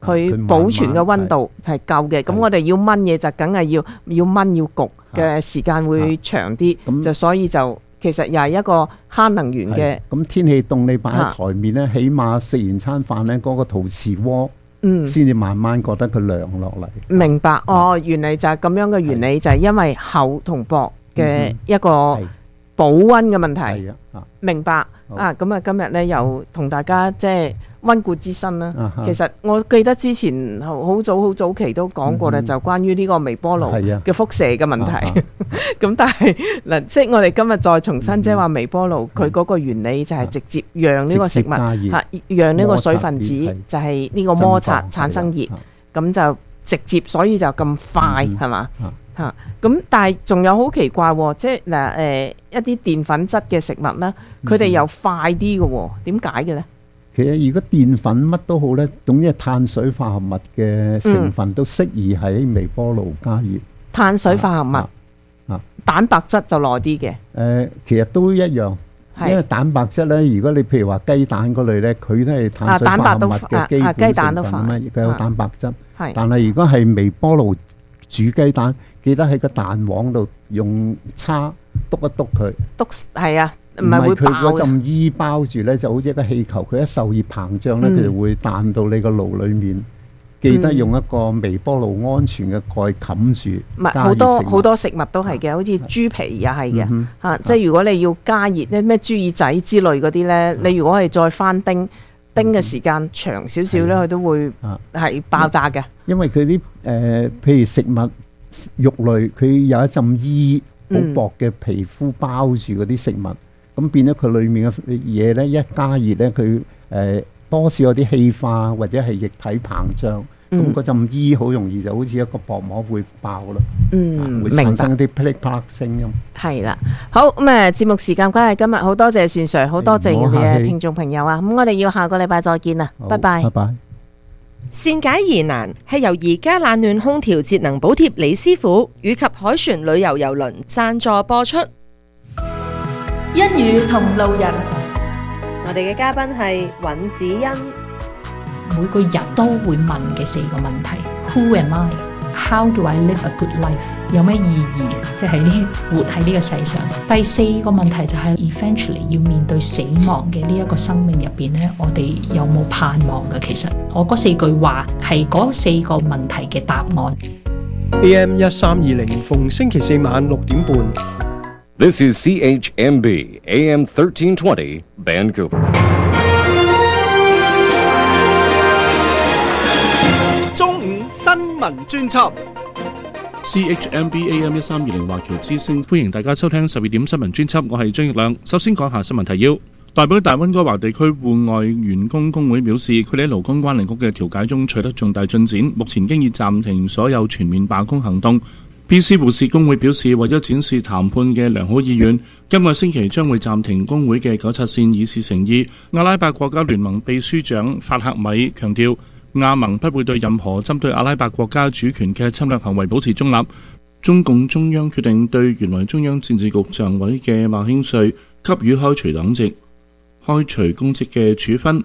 佢保存嘅溫度係夠嘅。咁我哋要燜嘢就梗係要要燜要焗嘅時間會長啲，就所以就其實又係一個慳能源嘅。 咁天氣凍，你擺喺台面咧，起碼食完餐飯咧，嗰個陶瓷鍋。 嗯， 先至慢慢覺得佢涼落嚟。 明白哦，原嚟就係咁樣嘅原理，就係因為厚同薄嘅一個保溫嘅問題。明白啊！咁啊，今日咧又同大家即係溫故知新啦。其實我記得之前好好早好早期都講過咧，就關於呢個微波爐嘅輻射嘅問題。咁但係嗱，即係我哋今日再重新即係話微波爐佢嗰個原理就係直接讓呢個食物嚇，讓呢個水分子就係呢個摩擦產生熱，咁就直接，所以就咁快係嘛嚇。咁但係仲有好奇怪喎，即係嗱誒一啲澱粉質嘅食物啦，佢哋又快啲嘅喎，點解嘅咧？ 其實如果澱粉乜都好咧，總之係碳水化合物嘅成分都適宜喺微波爐加熱。 碳水化合物。 啊， 蛋白質就耐啲嘅。 誒，其實都一樣，因為蛋白質咧，如果你譬如話雞蛋嗰類咧，佢都係碳水化合物嘅基本成分啊嘛，佢有蛋白質。係。但係如果係微波爐煮雞蛋，記得喺個蛋黃度用叉篤一篤佢。篤係啊，唔係會爆嘅。唔係佢嗰陣衣包住咧，就好似一個氣球，佢一受熱膨脹咧，佢就會彈到你個爐裡面。記得用一個微波爐安全嘅蓋冚住。 唔係好多好多食物都係嘅，好似豬皮又係嘅嚇。即係如果你要加熱咧，咩豬耳仔之類嗰啲咧，你如果係再翻叮叮嘅時間長少少咧，佢都會係爆炸嘅。 因為佢啲誒，譬如食物肉類，佢有一陣衣好薄嘅皮膚包住嗰啲食物，咁變咗佢裡面嘅嘢咧，一加熱咧，佢誒多少有啲氣化或者係液體膨脹。咁嗰陣衣好容易就好似一個薄膜會爆咯， 嗯， 會產生啲噼哩啪啦聲音。 係啦，好咁誒，節目時間關係，今日好多謝善 Sir，好多謝我哋嘅聽眾朋友啊！咁我哋要下個禮拜再見啦，拜拜。 拜拜。 善解疑難係由而家冷暖空調節能補貼李師傅以及海船旅遊郵輪贊助播出。 一語同路人， 我哋嘅嘉賓係尹子欣。 每個人都會問嘅四個問題 ：Who am I? How do I live a good life? 有咩意義？即係呢活喺呢個世上。第四個問題就係 eventually 要面對死亡嘅呢一個生命入邊咧，我哋有冇盼望嘅？其實我嗰四句話係嗰四個問題嘅答案。 A M 一三二零逢星期四晚六點半。 This is C H M B A M thirteen twenty Vancouver。 中午新聞專輯 C H M B A M 一三二零華僑之聲，歡迎大家收聽十二點新聞專輯，我係張玉亮。首先講下新聞提要。代表大溫哥華地區戶外員工工會表示，佢哋喺勞工關聯局嘅調解中取得重大進展，目前經已暫停所有全面罷工行動。B C 護士工會表示，為咗展示談判嘅良好意願，今個星期將會暫停工會嘅糾察線，以示誠意。阿拉伯國家聯盟秘書長法克米強調，亞盟不會對任何針對阿拉伯國家主權嘅侵略行為保持中立。中共中央決定對原來中央政治局常委嘅馬興瑞給予開除黨籍、開除公職嘅處分。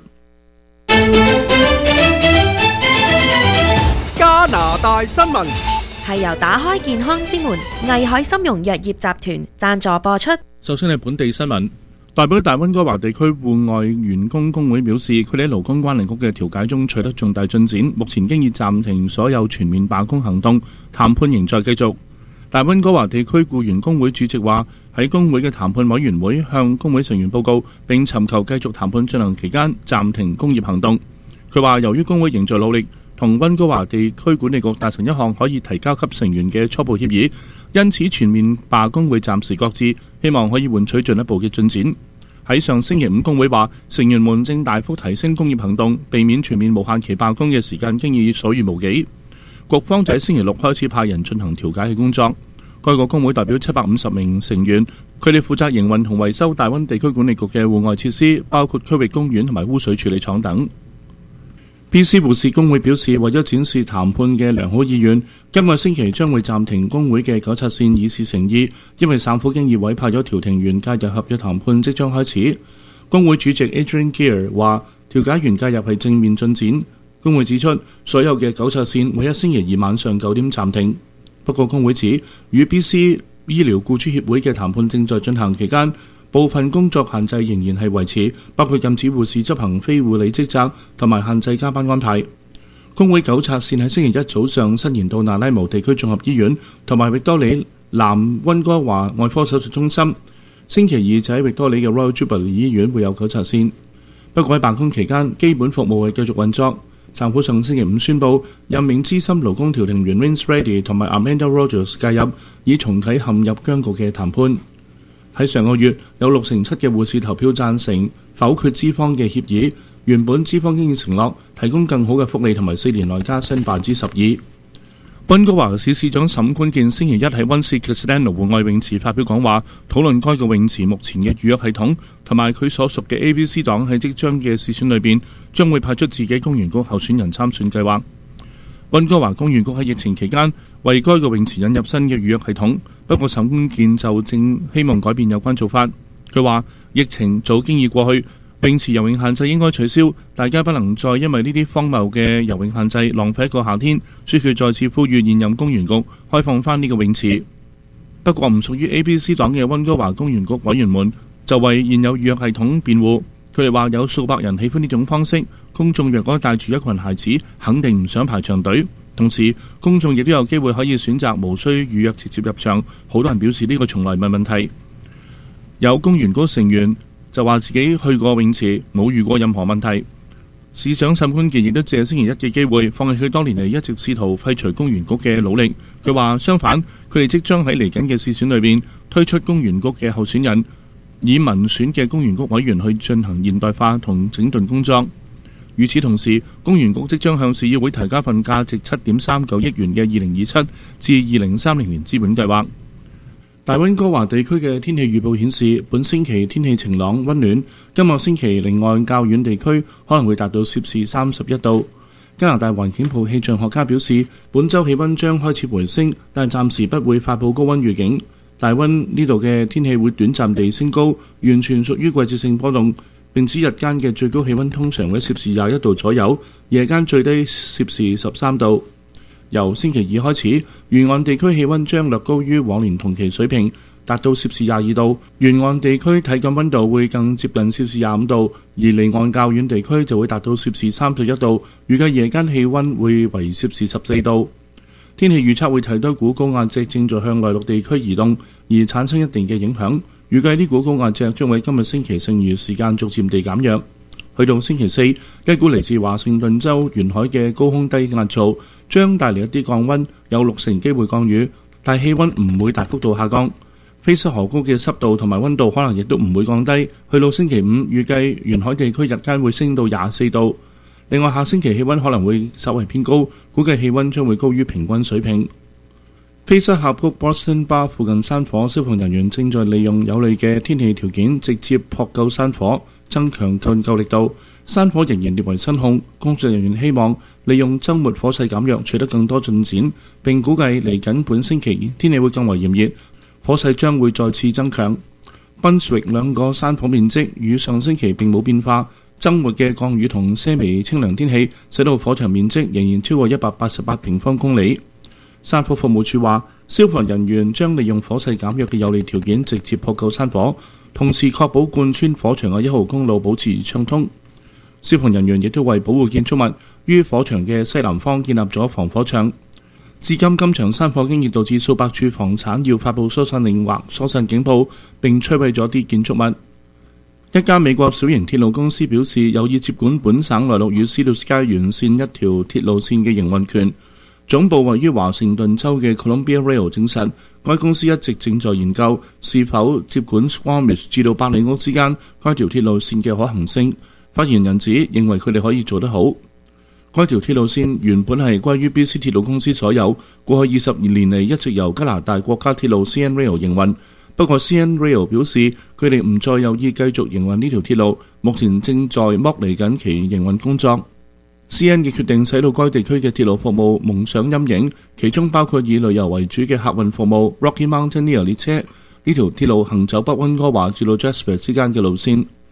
加拿大新聞係由打開健康之門藝海參茸藥業集團贊助播出。 首先係本地新聞。代表大溫哥華地區戶外員工工會表示，佢哋喺勞工關聯局嘅調解中取得重大進展，目前經已暫停所有全面罷工行動，談判仍在繼續。大溫哥華地區僱員工會主席話，喺工會嘅談判委員會向工會成員報告並尋求繼續談判進行期間暫停工業行動。佢話由於工會仍在努力同溫哥華地區管理局達成一項可以提交給成員嘅初步協議，因此全面罷工會暫時擱置，希望可以換取進一步嘅進展。喺上星期五，工會話成員們正大幅提升工業行動，避免全面無限期罷工嘅時間經已所餘無幾。局方就喺星期六開始派人進行調解嘅工作。該個工會代表七百五十名成員，佢哋負責營運同維修大溫地區管理局嘅戶外設施，包括區域公園同埋污水處理廠等。B C 護士工會表示，為咗展示談判嘅良好意願，今個星期將會暫停工會嘅糾察線，以示誠意。因為省府經已委派咗調停員介入合約談判，即將開始。工會主席 Adrian Gear 話，調解員介入係正面進展。 工會指出，所有嘅九七線每一星期二晚上九點暫停。不過工會指，與 B C 醫療僱主協會嘅談判正在進行期間，部分工作限制仍然係維持，包括禁止護士執行非護理職責同埋限制加班安排。工會九七線喺星期一早上伸延到那拉姆地區綜合醫院同埋域多里南溫哥華外科手術中心，星期二就喺域多里嘅 Royal Jubilee 醫院會有九七線。不過喺罷工期間，基本服務係繼續運作。政府上星期五宣布任命資深勞工調停員 Vince Reddy 同埋 Amanda Rogers 介入，以重啟陷入僵局嘅談判。喺上個月，有六成七嘅護士投票贊成否決資方嘅協議。原本資方已經承諾提供更好嘅福利同埋四年內加薪百分之十二。溫哥華市市長沈冠健星期一喺溫氏 Castlano 戶外泳池發表講話，討論該個泳池目前嘅預約系統同埋佢所屬嘅 A B C 黨喺即將嘅試選裏邊將會派出自己公園局候選人參選計劃。溫哥華公園局喺疫情期間為該個泳池引入新嘅預約系統，不過沈冠健就正希望改變有關做法。佢話疫情早經已過去，泳池游泳限制應該取消，大家不能再因為呢啲荒謬嘅游泳限制浪費一個夏天，所以佢再次呼籲現任公園局開放翻呢個泳池。不過唔屬於 A B C 黨嘅溫哥華公園局委員們就為現有預約系統辯護，佢哋話有數百人喜歡呢種方式，公眾若果帶住一群孩子，肯定唔想排長隊。同時，公眾亦都有機會可以選擇無需預約直接入場。好多人表示呢個從來唔係問題。有公園局成員就話自己去過泳池，冇遇過任何問題。市長沈冠健亦都借星期一嘅機會，放棄佢多年嚟一直試圖廢除公園局嘅努力。佢話相反，佢哋即將喺嚟緊嘅試選裏邊推出公園局嘅候選人，以民選嘅公園局委員去進行現代化同整頓工作。與此同時，公園局即將向市議會提交份價值七點三九億元嘅二零二七至二零三零年資本計劃。大溫哥華地區嘅天氣預報顯示，本星期天氣晴朗溫暖，今個星期離岸較遠地區可能會達到攝氏三十一度。加拿大環境部氣象學家表示，本週氣溫將開始回升，但暫時不會發佈高溫預警。大溫呢度嘅天氣會短暫地升高，完全屬於季節性波動。並指日間嘅最高氣溫通常喺攝氏廿一度左右，夜間最低攝氏十三度。由星期二開始，沿岸地區氣溫將略高於往年同期水平，達到攝氏廿二度。沿岸地區體感溫度會更接近攝氏廿五度，而離岸較遠地區就會達到攝氏三十一度。預計夜間氣溫會為攝氏十四度。天氣預測會睇多股高壓脊正在向內陸地區移動，而產生一定嘅影響。預計呢股高壓脊將會今日星期剩餘時間逐漸地減弱。去到星期四，一股嚟自華盛頓州沿海嘅高空低壓槽將帶嚟一啲降溫，有六成機會降雨，但氣溫唔會大幅度下降。菲斯河谷嘅濕度同埋溫度可能亦都唔會降低。去到星期五，預計沿海地區日間會升到廿四度。另外，下星期氣溫可能會稍為偏高，估計氣溫將會高於平均水平。菲斯峽谷 Boston Bar 附近山火，消防人員正在利用有利嘅天氣條件直接撲救山火，增強救救力度。山火仍然列為失控，工作人員希望利用週末火勢減弱，取得更多進展。並估計嚟緊本星期天氣會更為炎熱，火勢將會再次增強。Brunswick 兩個山火面積與上星期並冇變化，週末嘅降雨同些微清涼天氣，使到火場面積仍然超過一百八十八平方公里。山火服務處話，消防人員將利用火勢減弱嘅有利條件，直接撲救山火，同時確保貫穿火場嘅一號公路保持暢通。消防人員亦都為保護建築物，於火場嘅西南方建立咗防火牆。至今，今場山火經已導致數百處房產要發布疏散令或疏散警報，並摧毀咗啲建築物。一家美國小型鐵路公司表示，有意接管本省內陸與斯路斯街沿線一條鐵路線嘅營運權。總部位於華盛頓州嘅 Columbia Rail 證實，該公司一直正在研究是否接管 Squamish 至到百里屋之間該條鐵路線嘅可行性。發言人指認為佢哋可以做得好。該條鐵路線原本係歸於 B C 鐵路公司所有，過去二十年嚟一直由加拿大國家鐵路 C N Rail 營運。不過 C N Rail 表示佢哋唔再有意繼續營運呢條鐵路，目前正在剝離緊其營運工作。C N 嘅決定使到該地區嘅鐵路服務蒙上陰影，其中包括以旅遊為主嘅客運服務 Rocky Mountaineer 列車。呢條鐵路行走北溫哥華至到 Jasper 之間嘅路線。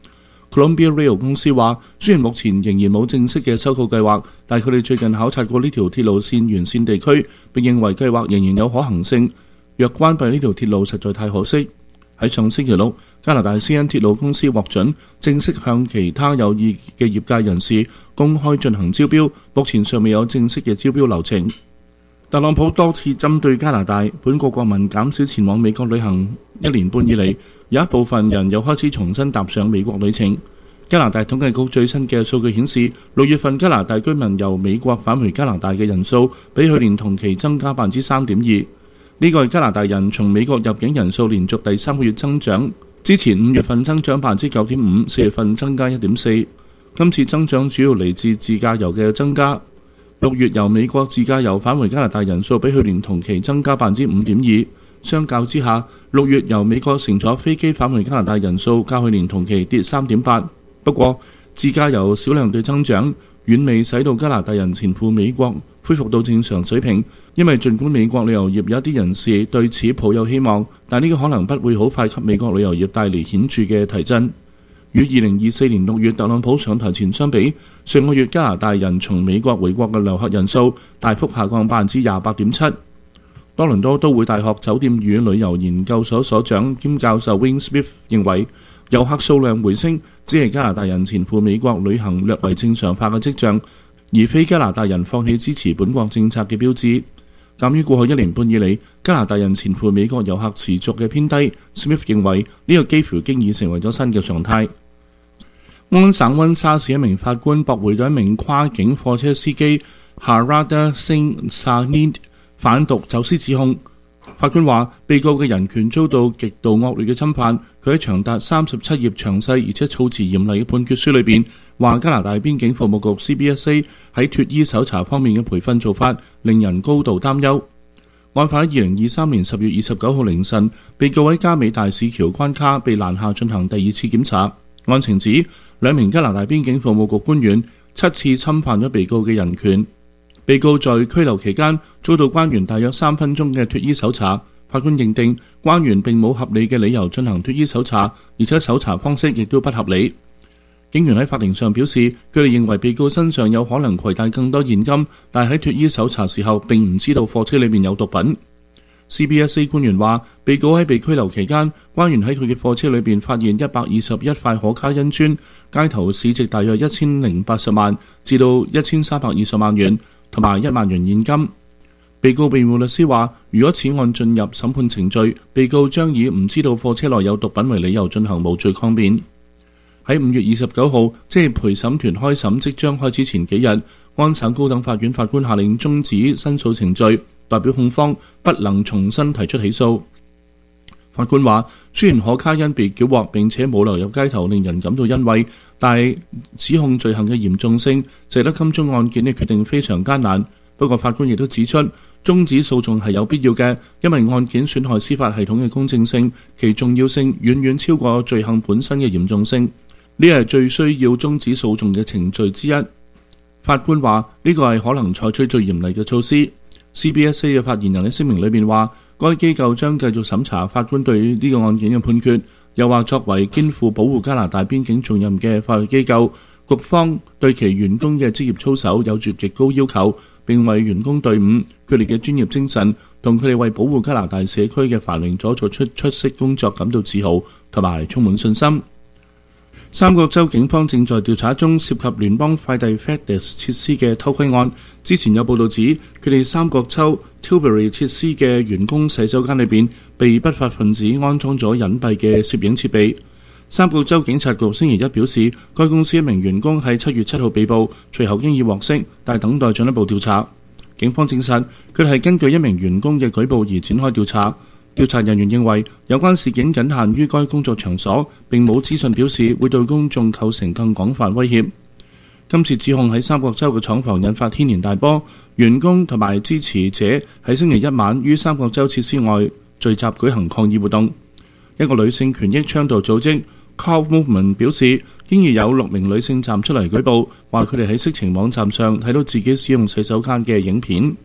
Columbia Rail 公司話，雖然目前仍然冇正式嘅收購計劃，但佢哋最近考察過呢條鐵路線沿線地區，並認為計劃仍然有可行性。若關閉呢條鐵路實在太可惜。喺上星期六，加拿大 C N 鐵路公司獲准正式向其他有意嘅業界人士公開進行招標，目前尚未有正式嘅招標流程。特朗普多次針對加拿大，本國國民減少前往美國旅行一年半以嚟，有一部分人又開始重新踏上美國旅程。加拿大統計局最新嘅數據顯示，六月份加拿大居民由美國返回加拿大嘅人數比去年同期增加百分之三點二。呢個係加拿大人從美國入境人數連續第三個月增長，之前五月份增長百分之九點五，四月份增加一點四。今次增長主要嚟自自駕遊嘅增加。六月由美國自駕遊返回加拿大人數比去年同期增加百分之五點二。相較之下，六月由美國乘坐飛機返回加拿大人數較去年同期跌三點八。不過，自駕遊少量對增長，遠未使到加拿大人前赴美國恢復到正常水平。因為儘管美國旅遊業有一啲人士對此抱有希望，但呢個可能不會好快給美國旅遊業帶嚟顯著嘅提振。與二零二四年六月特朗普上台前相比，上個月加拿大人從美國回國嘅遊客人數大幅下降百分之廿八點七。多倫多都會大學酒店與旅遊研究所所長兼教授 Wayne Smith 認為，遊客數量回升只係加拿大人前赴美國旅行略為正常化嘅跡象，而非加拿大人放棄支持本國政策嘅標誌。鑑於過去一年半以嚟加拿大人前赴美國遊客持續嘅偏低， Smith 認為呢個幾乎經已成為咗新嘅常態。安省溫莎市一名法官駁回咗一名跨境貨車司機 Harada Singh Sahid 販毒走私指控。法官話，被告嘅人權遭到極度惡劣嘅侵犯。佢喺長達三十七頁詳細而且措辭嚴厲嘅判決書裏邊話，加拿大邊境服務局 C B S A 喺脫衣搜查方面嘅培訓做法令人高度擔憂。案發喺二零二三年十月二十九號凌晨，被告喺加美大市橋關卡被攔下進行第二次檢查。案情指兩名加拿大邊境服務局官員七次侵犯咗被告嘅人權。被告在拘留期間遭到關員大約三分鐘嘅脫衣搜查。法官認定關員並冇合理嘅理由進行脫衣搜查，而且搜查方式亦都不合理。警員喺法庭上表示，佢哋認為被告身上有可能攜帶更多現金，但係喺脫衣搜查時候並唔知道貨車裏面有毒品。C B S A 官員話，被告喺被拘留期間，關員喺佢嘅貨車裏面發現一百二十一塊可卡因磚，街頭市值大約一千零八十萬至到一千三百二十萬元，同埋一萬元現金。被告辯護律師話，如果此案進入審判程序，被告將以唔知道貨車內有毒品為理由進行無罪抗辯。喺五月二十九號，即係陪審團開審即將開始前幾日，安省高等法院法官下令終止申訴程序，代表控方不能重新提出起訴。法官話，雖然可卡因被繳獲並且冇流入街頭令人感到欣慰，但係指控罪行嘅嚴重性使得金鐘案件嘅決定非常艱難。不過法官亦都指出，終止訴訟係有必要嘅，因為案件損害司法系統嘅公正性，其重要性遠遠超過罪行本身嘅嚴重性。呢係最需要終止訴訟嘅程序之一。法官話，呢個係可能採取最嚴厲嘅措施。C B S A 嘅發言人喺聲明裏面話，該機構將繼續審查法官對呢個案件嘅判決，又話作為肩負保護加拿大邊境重任嘅法律機構，局方對其員工嘅職業操守有住極高要求，並為員工隊伍佢哋嘅專業精神同佢哋為保護加拿大社區嘅繁榮所做出出色工作感到自豪同埋充滿信心。三角洲警方正在調查中涉及聯邦快遞 FedEx 設施嘅偷窺案。之前有報道指，佢哋三角洲 Tilbury 設施嘅員工洗手間裏邊被不法分子安裝咗隱蔽嘅攝影設備。三角洲警察局星期一表示，該公司一名員工喺七月七號被捕，隨後經已獲釋，但等待進一步調查。警方證實，佢哋係根據一名員工嘅舉報而展開調查。調查人員認為，有關事件僅限於該工作場所，並冇資訊表示會對公眾構成更廣泛威脅。今次指控喺三角洲嘅廠房引發軒然大波，員工同埋支持者喺星期一晚於三角洲設施外聚集舉行抗議活動。一個女性權益倡導組織 Call Movement 表示，經已有六名女性站出嚟舉報，話佢哋喺色情網站上睇到自己使用洗手間嘅影片。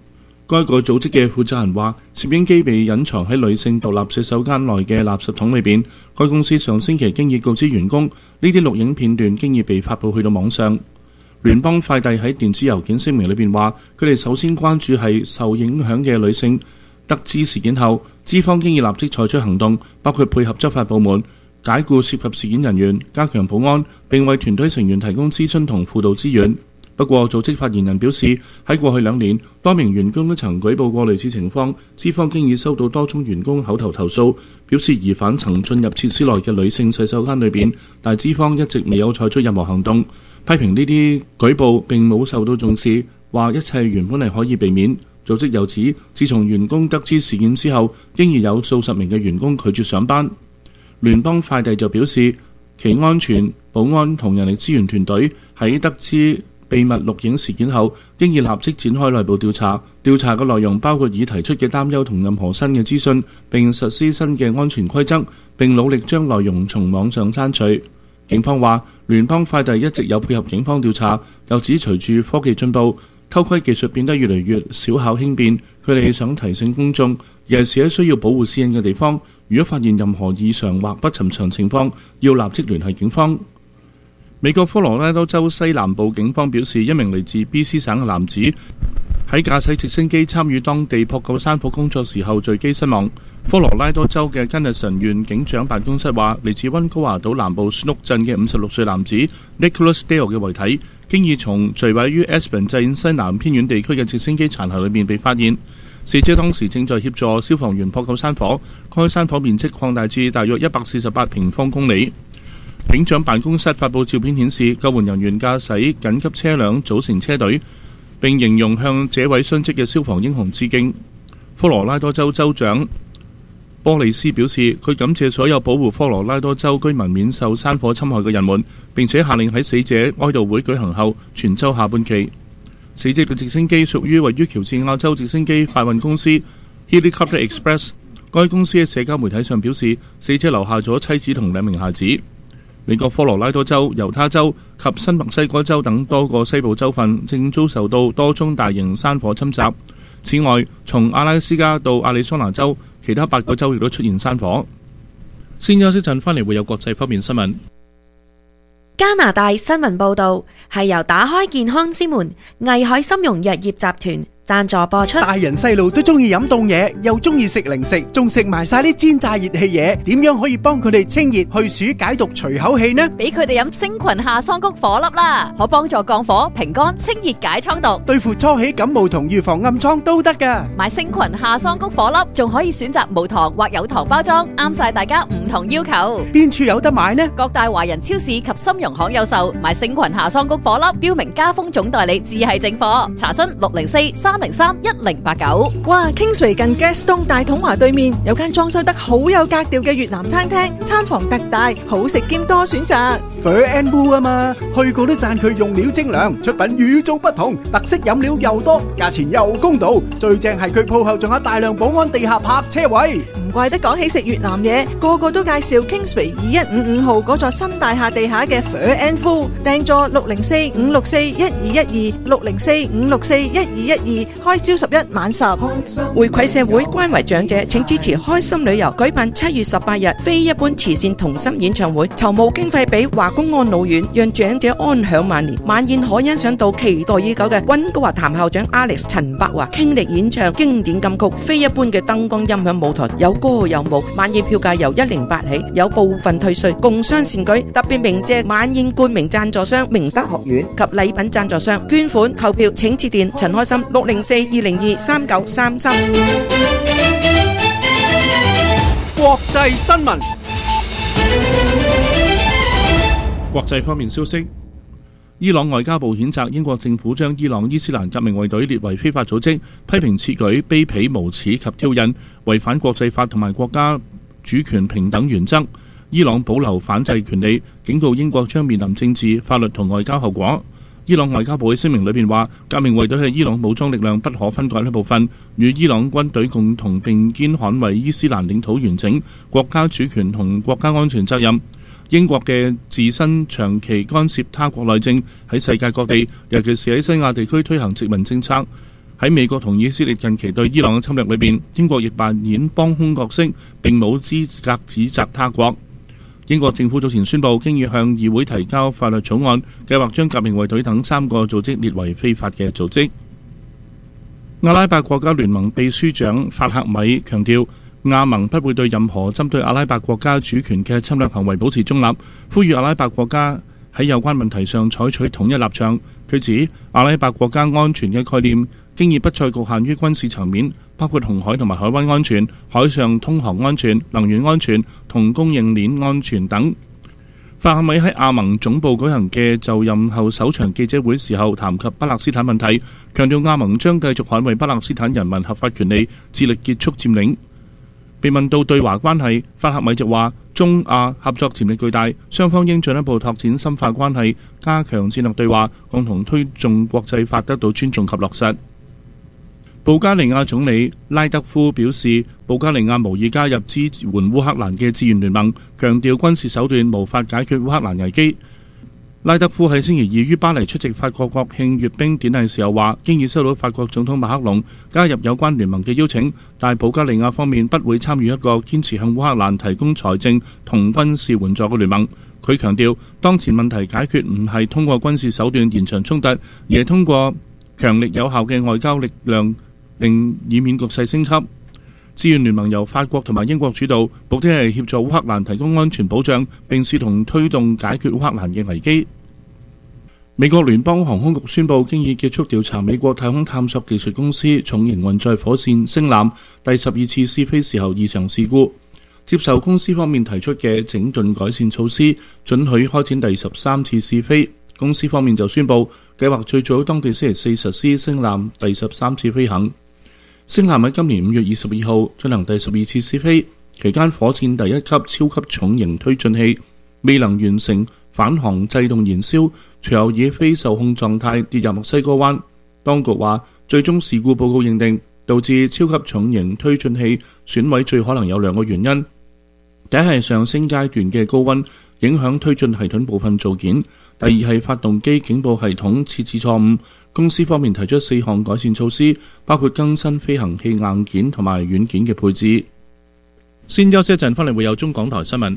該個組織嘅負責人話，攝影機被隱藏喺女性獨立洗手間內嘅垃圾桶裏邊。該公司上星期經已告知員工，呢啲錄影片段經已被發布去到網上。聯邦快遞喺電子郵件聲明裏邊話，佢哋首先關注係受影響嘅女性。得知事件後，資方經已立即採取行動，包括配合執法部門解僱涉及事件人員，加強保安，並為團隊成員提供諮詢同輔導資源。不過，組織發言人表示，喺過去兩年，多名員工都曾舉報過類似情況。資方經已收到多宗員工口頭投訴，表示疑犯曾進入設施內嘅女性洗手間裏邊，但資方一直未有採取任何行動。批評呢啲舉報並冇受到重視，話一切原本係可以避免。組織又指，自從員工得知事件之後，經已有數十名嘅員工拒絕上班。聯邦快遞就表示，其安全、保安同人力資源團隊喺得知秘密錄影事件後，經已立即展開內部調查。調查嘅內容包括已提出嘅擔憂同任何新嘅資訊，並實施新嘅安全規則，並努力將內容從網上刪除。警方話，聯邦快遞一直有配合警方調查，又指隨住科技進步，偷窺技術變得越嚟越小巧輕便。佢哋想提醒公眾，尤其是喺需要保護私隱嘅地方，如果發現任何異常或不尋常情況，要立即聯繫警方。美國科羅拉多州西南部警方表示，一名嚟自 B C 省嘅男子喺駕駛直升機參與當地撲救山火工作時候墜機身亡。科羅拉多州嘅根特臣縣警長辦公室話，嚟自溫哥華島南部 Snook 鎮嘅五十六歲男子 Nicholas Dale 嘅遺體，經已從墜毀於 Aspen 鎮西南偏遠地區嘅直升機殘骸裏面被發現。死者當時正在協助消防員撲救山火，該山火面積擴大至大約一百四十八平方公里。警長辦公室發布照片顯示，救援人員駕駛緊急車輛組成車隊，並形容向這位殉職嘅消防英雄致敬。科羅拉多州州長波利斯表示，佢感謝所有保護科羅拉多州居民免受山火侵害嘅人們，並且下令喺死者哀悼會舉行後全州下半旗。死者嘅直升機屬於位於喬治亞州直升機快運公司 Helicopter Express。該公司喺社交媒體上表示，死者留下咗妻子同兩名孩子。美國科羅拉多州、猶他州及新墨西哥州等多個西部州份正遭受到多宗大型山火侵襲。此外，從阿拉斯加到亞利桑那州，其他八個州亦都出現山火。先休息陣，翻嚟會有國際方面新聞。 加拿大新聞報導係由打開健康之門藝海參茸藥業集團贊助播出。 大人細路都中意飲凍嘢，又中意食零食，仲食埋晒啲煎炸熱氣嘢，點樣可以幫佢哋清熱去暑解毒除口氣呢？ 俾佢哋飲星群夏桑菊火粒啦，可幫助降火、平肝、清熱解瘡毒， 對付初起感冒同預防暗瘡都得噶。 買星群夏桑菊火粒，仲可以選擇無糖或有糖包裝，啱晒大家唔同要求。 邊處有得買呢？ 各大華人超市及參茸行有售。買星群夏桑菊火粒，標明加豐總代理，只係正貨。查詢六零四三零三一零八九。 哇 Kingsway 近 Gaston 大統華對面有間裝修得好有格調嘅越南餐廳，餐房特大，好食兼多選擇。 Fur and Wool 啊嘛，去過都讚佢用料精良，出品與眾不同，特色飲料又多，價錢又公道，最正係佢鋪後仲有大量保安地下泊車位。 唔怪得講起食越南嘢，個個都介紹 Kingsway 二一五五號嗰座新大廈地下嘅 Fur and Wool，訂座六零四五六四一二一二六零四五六四一二一二，開朝十一晚十。 回饋社會，關懷長者，請支持開心旅遊舉辦七月十八日非一般慈善同心演唱會，籌募經費俾華公安老院，讓長者安享晚年。晚宴可欣賞到期待已久嘅溫哥華譚校長 Alex 陳柏華傾力演唱經典金曲，非一般嘅燈光音響舞台，有歌有舞。晚宴票價由一零八起，有部分退稅，共襄善舉。特別鳴謝晚宴冠名贊助商明德學院及禮品贊助商，捐款購票請致電陳開心六零四二零二三九三三。 國際新聞。 國際方面消息，伊朗外交部譴責英國政府將伊朗伊斯蘭革命衛隊列為非法組織，批評此舉卑鄙無恥及挑釁，違反國際法同埋國家主權平等原則。伊朗保留反制權利，警告英國將面臨政治、法律同外交後果。伊朗外交部喺聲明裏邊話，革命衛隊係伊朗武裝力量不可分割一部分，與伊朗軍隊共同並肩捍衛伊斯蘭領土完整、國家主權同國家安全責任。英國嘅自身長期干涉他國內政，喺世界各地，尤其是喺西亞地區推行殖民政策。 喺美國同以色列近期對伊朗嘅侵略裏邊，英國亦扮演幫兇角色，並冇資格指責他國。英國政府早前宣布，經已向議會提交法律草案，計劃將革命衛隊等三個組織列為非法嘅組織。阿拉伯國家聯盟秘書長法克米強調，亞盟不會對任何針對阿拉伯國家主權嘅侵略行為保持中立，呼籲阿拉伯國家喺有關問題上採取統一立場。佢指阿拉伯國家安全嘅概念經已不再局限於軍事層面，包括紅海同埋海灣安全、海上通航安全、能源安全同供應鏈安全等。法克米喺亞盟總部舉行嘅就任後首場記者會時候談及巴勒斯坦問題，強調亞盟將繼續捍衛巴勒斯坦人民合法權利，致力結束佔領。被問到對華關係，法克米就話中亞合作潛力巨大，雙方應進一步拓展深化關係，加強戰略對話，共同推進國際法得到尊重及落實。保加利亞總理拉德夫表示，保加利亞無意加入支援烏克蘭嘅志願聯盟，強調軍事手段無法解決烏克蘭危機。拉德夫喺星期二於巴黎出席法國國慶閱兵典禮時候話，經已收到法國總統馬克龍加入有關聯盟嘅邀請，但保加利亞方面不會參與一個堅持向烏克蘭提供財政同軍事援助嘅聯盟。佢強調，當前問題解決唔係通過軍事手段延長衝突，而係通過強力有效嘅外交力量，令以免局勢升級。志願聯盟由法國同埋英國主導，目的係協助烏克蘭提供安全保障，並試圖推動解決烏克蘭嘅危機。美國聯邦航空局宣布，經已結束調查美國太空探索技術公司重型運載火箭星艦第十二次試飛時候異常事故，接受公司方面提出嘅整頓改善措施，准許開展第十三次試飛。公司方面就宣布，計劃最早當地星期四實施星艦第十三次飛行。星艦喺今年五月二十二號進行第十二次試飛，期間火箭第一級超級重型推進器未能完成返航制動燃燒，隨後以非受控狀態跌入墨西哥灣。當局話，最終事故報告認定，導致超級重型推進器損毀最可能有兩個原因。第一係上升階段嘅高溫影響推進系統部分組件，第二係發動機警報系統設置錯誤。公司方面提出四項改善措施，包括更新飛行器硬件同埋軟件嘅配置。先休息一陣，翻嚟會有中港台新聞。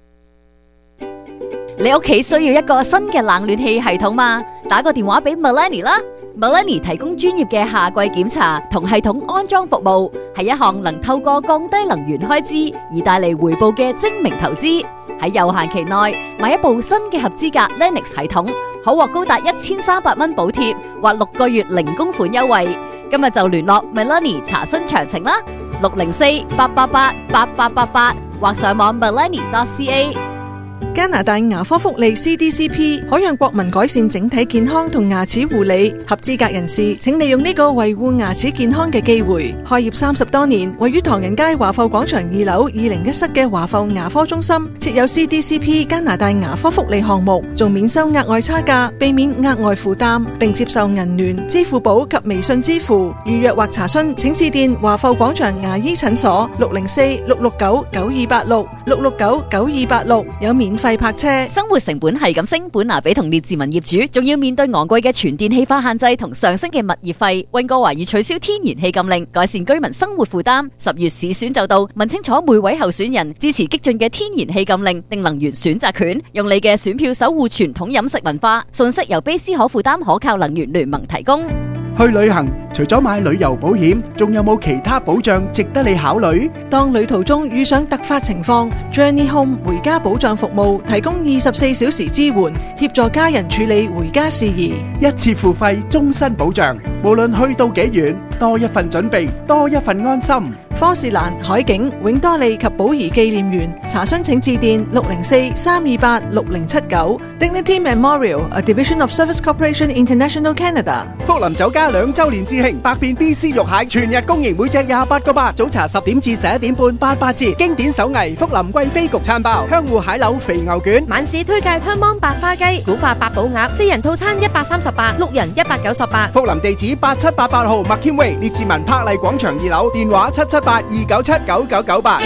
你屋企需要一個新嘅冷暖氣系統嘛？打個電話俾 Melanie 啦。Melanie 提供專業嘅夏季檢查同系統安裝服務，係一項能透過降低能源開支而帶嚟回報嘅精明投資。喺有限期內買一部新嘅合資格 Lennox 系統，可獲高達一千三百蚊補貼或六個月零供款優惠。今日就聯絡 Melanie 查詢詳情啦，六零四八八八八八八八或上網 melanie dot c a。 加拿大牙科福利 C D C P 可讓國民改善整體健康同牙齒護理，合資格人士請利用呢個維護牙齒健康嘅機會。開業三十多年，位於唐人街華埠廣場二樓二零一室嘅華埠牙科中心設有 C D C P 加拿大牙科福利項目，仲免收額外差價，避免額外負擔，並接受銀聯、支付寶及微信支付。預約或查詢請致電華埠廣場牙醫診所六零四六六九九二八六六六九九二八六，有免費泊車。 生活成本係咁升，本拿比同列治文業主仲要面對昂貴嘅全電氣化限制同上升嘅物業費。溫哥華已取消天然氣禁令，改善居民生活負擔。十月市選就到，問清楚每位候選人支持激進嘅天然氣禁令定能源選擇權，用你嘅選票守護傳統飲食文化。信息由卑斯可負擔可靠能源聯盟提供。 去旅行除咗買旅遊保險，仲有冇其他保障值得你考慮？ 當旅途中遇上突發情況， Journey Home 回家保障服務提供二十四小時支援，協助家人處理回家事宜。 一次付費，終身保障，無論去到幾遠，多一份準備，多一份安心。 科士蘭、海景、永多利及寶儀紀念園查詢請致電六零四三二八六零七九。Dignity Memorial, a division of Service Corporation International Canada。 福林酒家兩週年致慶，百變 B C 肉蟹全日供應，每隻廿八個八。早茶十點至十一點半，八八折。經典手藝福林貴妃焗餐包、香芋蟹柳肥牛卷。 晚市推介香芒白花雞、古法八寶鴨，四人套餐一百三十八，六人一百九十八。 福林地址八七八八號麥謙威列治文柏麗廣場二樓，電話七七八二九七九九九八。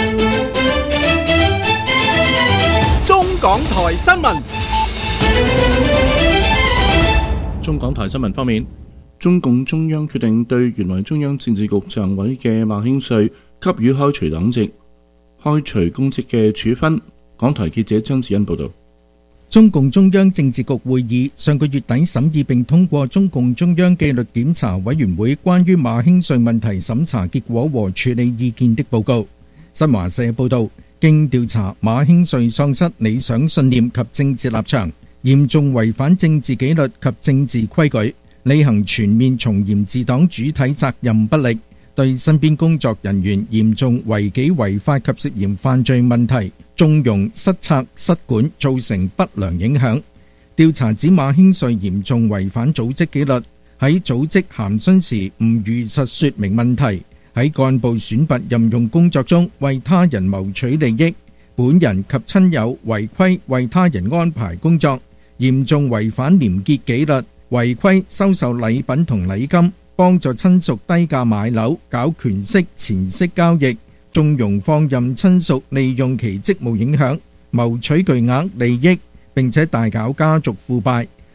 中港台新聞。 中港台新聞方面， 中共中央決定對原來中央政治局常委嘅馬興瑞給予開除黨籍、開除公職嘅處分。港台記者張子欣報道。 中共中央政治局會議上個月底審議並通過中共中央紀律檢查委員會關於馬興瑞問題審查結果和處理意見的報告。新華社報道，經調查，馬興瑞喪失理想信念及政治立場，嚴重違反政治紀律及政治規矩，履行全面從嚴治黨主體責任不力，對身邊工作人員嚴重違紀違法及涉嫌犯罪問題縱容失策失管，造成不良影響。調查指馬興瑞嚴重違反組織紀律，喺組織函詢時唔如實說明問題，喺幹部選拔任用工作中為他人謀取利益，本人及親友違規為他人安排工作，嚴重違反廉潔紀律，違規收受禮品同禮金，幫助親屬低價買樓，搞權息錢息交易，縱容放任親屬利用其職務影響，謀取巨額利益，並且大搞家族腐敗，